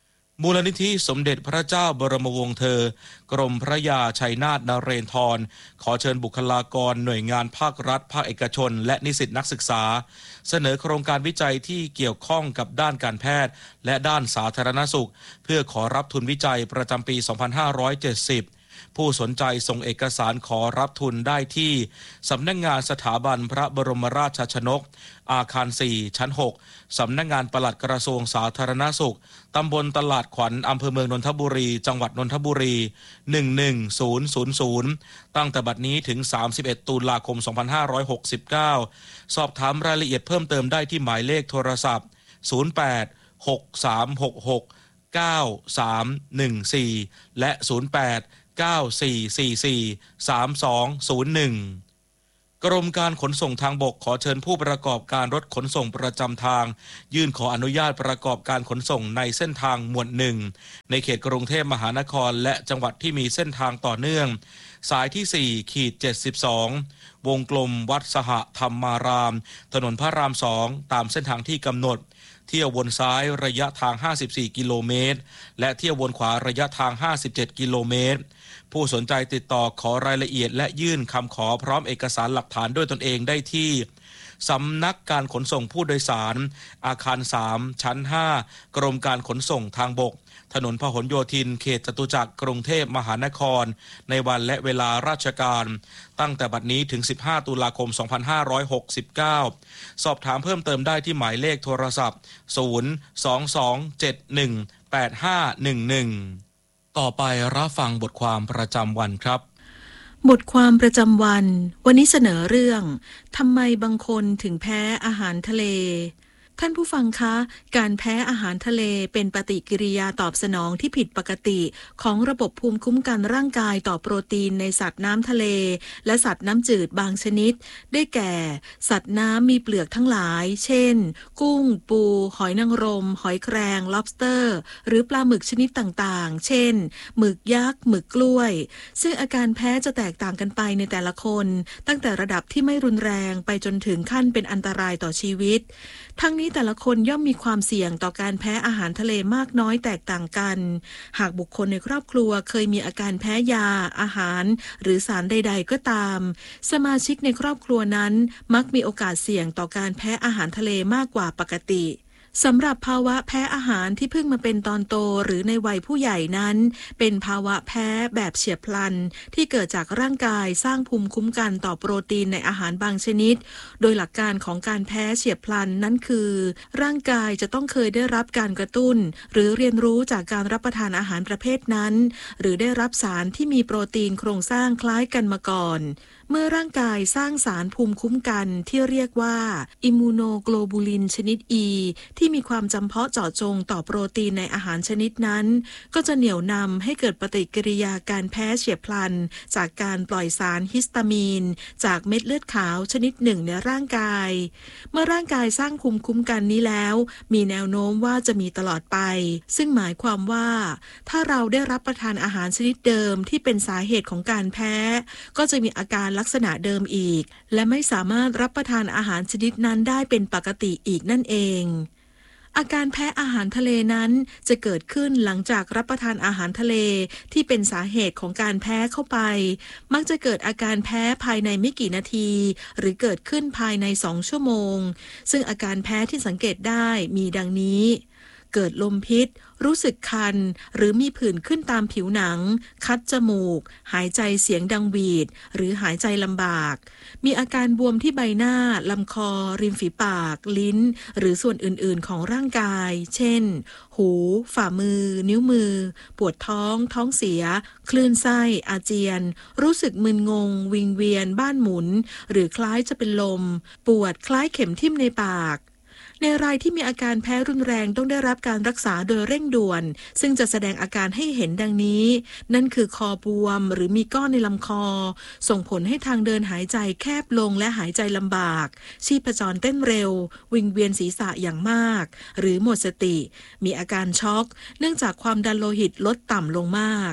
มูลนิธิสมเด็จพระเจ้าบรมวงศ์เธอกรมพระยาชัยนาทนเรนทรขอเชิญบุคลากรหน่วยงานภาครัฐภาคเอกชนและนิสิตนักศึกษาเสนอโครงการวิจัยที่เกี่ยวข้องกับด้านการแพทย์และด้านสาธารณสุขเพื่อขอรับทุนวิจัยประจำปี สองพันห้าร้อยเจ็ดสิบผู้สนใจส่งเอกสารขอรับทุนได้ที่สำนักงานสถาบันพระบรมราชชนกอาคารสี่ชั้นหกสำนักงานปลัดกระทรวงสาธารณสุขตำบลตลาดขวัญอำเภอเมืองนนทบุรีจังหวัดนนทบุรีหนึ่งหนึ่งศูนย์ศูนย์ศูนย์ตั้งแต่บัดนี้ถึงสามสิบเอ็ดตุลาคมสองพันห้าร้อยหกสิบเก้าสอบถามรายละเอียดเพิ่มเติมได้ที่หมายเลขโทรศัพท์ศูนย์แปด หก สาม หก หก เก้า สาม หนึ่ง สี่และศูนย์แปด เก้า สี่ สี่ สี่ สาม สอง ศูนย์ หนึ่งกรมการขนส่งทางบกขอเชิญผู้ประกอบการรถขนส่งประจำทางยื่นขออนุญาตประกอบการขนส่งในเส้นทางหมวดหนึ่งในเขตกรุงเทพมหานครและจังหวัดที่มีเส้นทางต่อเนื่องสายที่ สี่ เจ็ดสิบสอง วงกลมวัดสหธรรมารามถนนพระรามสองตามเส้นทางที่กำหนดเที่ยววนซ้ายระยะทางห้าสิบสี่กิโลเมตรและเที่ยววนขวาระยะทางห้าสิบเจ็ดกิโลเมตรผู้สนใจติดต่อขอรายละเอียดและยื่นคำขอพร้อมเอกสารหลักฐานด้วยตนเองได้ที่สำนักการขนส่งผู้โดยสารอาคารสามชั้นห้ากรมการขนส่งทางบกถนนพหลโยธินเขตจตุจักรกรุงเทพมหานครในวันและเวลาราชการตั้งแต่บัดนี้ถึงสิบห้าตุลาคมสองพันห้าร้อยหกสิบเก้าสอบถามเพิ่มเติมได้ที่หมายเลขโทรศัพท์ศูนย์ สอง สอง เจ็ด หนึ่ง แปด ห้า หนึ่ง หนึ่งต่อไปรับฟังบทความประจำวันครับบทความประจำวันวันนี้เสนอเรื่องทำไมบางคนถึงแพ้อาหารทะเลท่านผู้ฟังคะการแพ้อาหารทะเลเป็นปฏิกิริยาตอบสนองที่ผิดปกติของระบบภูมิคุ้มกันร่างกายต่อโปรตีนในสัตว์น้ำทะเลและสัตว์น้ำจืดบางชนิดได้แก่สัตว์น้ำมีเปลือกทั้งหลายเช่นกุ้งปูหอยนางรมหอยแครง lobster หรือปลาหมึกชนิดต่างๆเช่นหมึกยักษ์หมึกกล้วยซึ่งอาการแพ้จะแตกต่างกันไปในแต่ละคนตั้งแต่ระดับที่ไม่รุนแรงไปจนถึงขั้นเป็นอันตรายต่อชีวิตทั้งนี้แต่ละคนย่อมมีความเสี่ยงต่อการแพ้อาหารทะเลมากน้อยแตกต่างกันหากบุคคลในครอบครัวเคยมีอาการแพ้ยาอาหารหรือสารใดๆก็ตามสมาชิกในครอบครัวนั้นมักมีโอกาสเสี่ยงต่อการแพ้อาหารทะเลมากกว่าปกติสำหรับภาวะแพ้อาหารที่เพิ่งมาเป็นตอนโตหรือในวัยผู้ใหญ่นั้นเป็นภาวะแพ้แบบเฉียบพลันที่เกิดจากร่างกายสร้างภูมิคุ้มกันต่อโปรตีนในอาหารบางชนิดโดยหลักการของการแพ้เฉียบพลันนั้นคือร่างกายจะต้องเคยได้รับการกระตุ้นหรือเรียนรู้จากการรับประทานอาหารประเภทนั้นหรือได้รับสารที่มีโปรตีนโครงสร้างคล้ายกันมาก่อนเมื่อร่างกายสร้างสารภูมิคุ้มกันที่เรียกว่าอิมมูโนโกลบูลินชนิด E ที่มีความจำเพาะเจาะจงต่อโปรตีนในอาหารชนิดนั้นก็จะเหนี่ยวนำให้เกิดปฏิกิริยาการแพ้เฉียบพลันจากการปล่อยสารฮิสตามีนจากเม็ดเลือดขาวชนิดหนึ่งในร่างกายเมื่อร่างกายสร้างภูมิคุ้มกันนี้แล้วมีแนวโน้มว่าจะมีตลอดไปซึ่งหมายความว่าถ้าเราได้รับประทานอาหารชนิดเดิมที่เป็นสาเหตุของการแพ้ก็จะมีอาการลักษณะเดิมอีกและไม่สามารถรับประทานอาหารชนิดนั้นได้เป็นปกติอีกนั่นเองอาการแพ้อาหารทะเลนั้นจะเกิดขึ้นหลังจากรับประทานอาหารทะเลที่เป็นสาเหตุของการแพ้เข้าไปมักจะเกิดอาการแพ้ภายในไม่กี่นาทีหรือเกิดขึ้นภายในสองชั่วโมงซึ่งอาการแพ้ที่สังเกตได้มีดังนี้เกิดลมพิษรู้สึกคันหรือมีผื่นขึ้นตามผิวหนังคัดจมูกหายใจเสียงดังหวีดหรือหายใจลำบากมีอาการบวมที่ใบหน้าลำคอริมฝีปากลิ้นหรือส่วนอื่นๆของร่างกายเช่นหูฝ่ามือนิ้วมือปวดท้องท้องเสียคลื่นไส้อาเจียนรู้สึกมึนงงวิงเวียนบ้านหมุนหรือคล้ายจะเป็นลมปวดคล้ายเข็มทิ่มในปากในรายที่มีอาการแพ้รุนแรงต้องได้รับการรักษาโดยเร่งด่วนซึ่งจะแสดงอาการให้เห็นดังนี้นั่นคือคอบวมหรือมีก้อนในลำคอส่งผลให้ทางเดินหายใจแคบลงและหายใจลำบากชีพจรเต้นเร็ววิงเวียนศีรษะอย่างมากหรือหมดสติมีอาการช็อกเนื่องจากความดันโลหิตลดต่ำลงมาก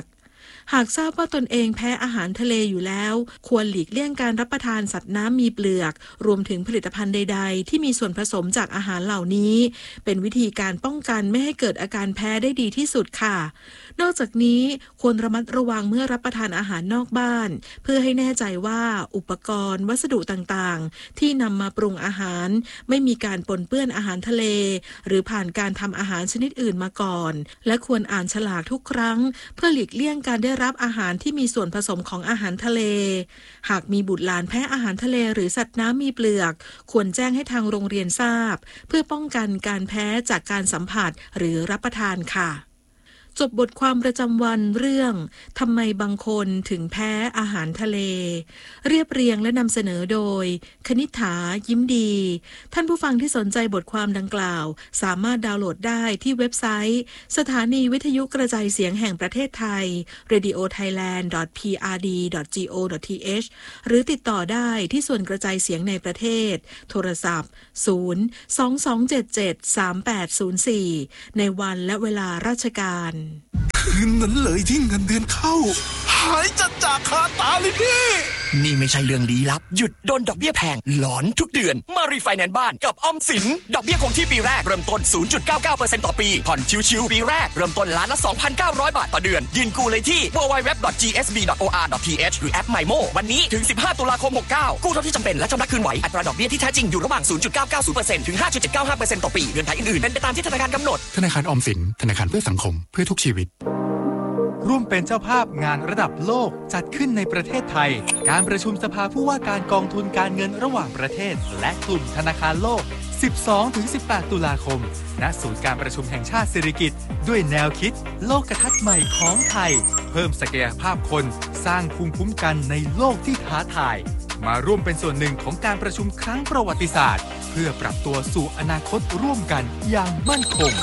หากทราบว่าตนเองแพ้อาหารทะเลอยู่แล้วควรหลีกเลี่ยงการรับประทานสัตว์น้ำมีเปลือกรวมถึงผลิตภัณฑ์ใดๆที่มีส่วนผสมจากอาหารเหล่านี้เป็นวิธีการป้องกันไม่ให้เกิดอาการแพ้ได้ดีที่สุดค่ะนอกจากนี้ควรระมัดระวังเมื่อรับประทานอาหารนอกบ้านเพื่อให้แน่ใจว่าอุปกรณ์วัสดุต่างๆที่นำมาปรุงอาหารไม่มีการปนเปื้อนอาหารทะเลหรือผ่านการทำอาหารชนิดอื่นมาก่อนและควรอ่านฉลากทุกครั้งเพื่อหลีกเลี่ยงการได้รับอาหารที่มีส่วนผสมของอาหารทะเลหากมีบุตรหลานแพ้อาหารทะเลหรือสัตว์น้ำมีเปลือกควรแจ้งให้ทางโรงเรียนทราบเพื่อป้องกันการแพ้จากการสัมผัสหรือรับประทานค่ะจบบทความประจำวันเรื่องทำไมบางคนถึงแพ้อาหารทะเลเรียบเรียงและนำเสนอโดยคณิษฐายิ้มดีท่านผู้ฟังที่สนใจบทความดังกล่าวสามารถดาวน์โหลดได้ที่เว็บไซต์สถานีวิทยุกระจายเสียงแห่งประเทศไทย เรดิโอไทยแลนด์ ดอท พี อาร์ ดี ดอท จี โอ ดอท ที เอช หรือติดต่อได้ที่ส่วนกระจายเสียงในประเทศโทรศัพท์ศูนย์ สอง สอง เจ็ด เจ็ด สาม แปด ศูนย์ สี่ในวันและเวลาราชการคืนนั้นเลยที่เงินเดือนเข้าหายจัดจากคาตาเลยพี่นี่ไม่ใช่เรื่องลี้ลับหยุดโดนดอกเบี้ยแพงหลอนทุกเดือนมารีไฟแนนซ์บ้านกับออมสินดอกเบี้ยคงที่ปีแรกเริ่มต้น ศูนย์จุดเก้าเก้าเปอร์เซ็นต์ ต่อปีผ่อนชิวๆปีแรกเริ่มต้นล้านละ สองพันเก้าร้อย บาทต่อเดือนยื่นกู้เลยที่ ดับเบิลยู ดับเบิลยู ดับเบิลยู ดอท จี เอส บี ดอท โอ อาร์ ดอท ที เอช หรือแอป ไมโม วันนี้ถึงสิบห้าตุลาคมหกเก้ากู้เท่าที่จำเป็นและชำระคืนไหวอัตราดอกเบี้ยที่แท้จริงอยู่ระหว่าง ศูนย์จุดเก้าเก้าศูนย์เปอร์เซ็นต์ ถึง ห้าจุดเจ็ดเก้าห้าเปอร์เซ็นต์ ต่อปีเงื่อนไขอื่นๆเป็นไปตามที่ธนาคารกำหนดธนาคารออมสินธนาคารเพื่อสังคมเพื่อทุกชีวิตร่วมเป็นเจ้าภาพงานระดับโลกจัดขึ้นในประเทศไทยการประชุมสภาผู้ว่าการกองทุนการเงินระหว่างประเทศและกลุ่มธนาคารโลก สิบสองถึงสิบแปด ตุลาคมณศูนย์การประชุมแห่งชาติสิริกิติ์ด้วยแนวคิดโลกทัศน์ใหม่ของไทยเพิ่มศักยภาพคนสร้างภูมิคุ้มกันในโลกที่ท้าทายมาร่วมเป็นส่วนหนึ่งของการประชุมครั้งประวัติศาสตร์เพื่อปรับตัวสู่อนาคตร่วมกันอย่างมั่นคง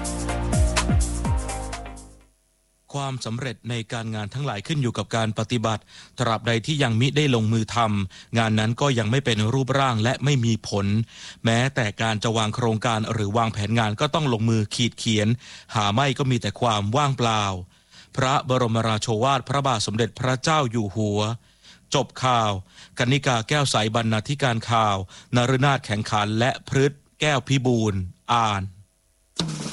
ความสำเร็จในการงานทั้งหลายขึ้นอยู่กับการปฏิบัติตราบใดที่ยังมิได้ลงมือทำงานนั้นก็ยังไม่เป็นรูปร่างและไม่มีผลแม้แต่การจะวางโครงการหรือวางแผนงานก็ต้องลงมือขีดเขียนหาไม่ก็มีแต่ความว่างเปล่าพระบรมราโชวาทพระบาทสมเด็จพระเจ้าอยู่หัวจบข่าวกนิกาแก้วใสบรรณาธิการข่าวนฤนาถแข็งขันและพฤทธิ์แก้วพิบูลย์อ่าน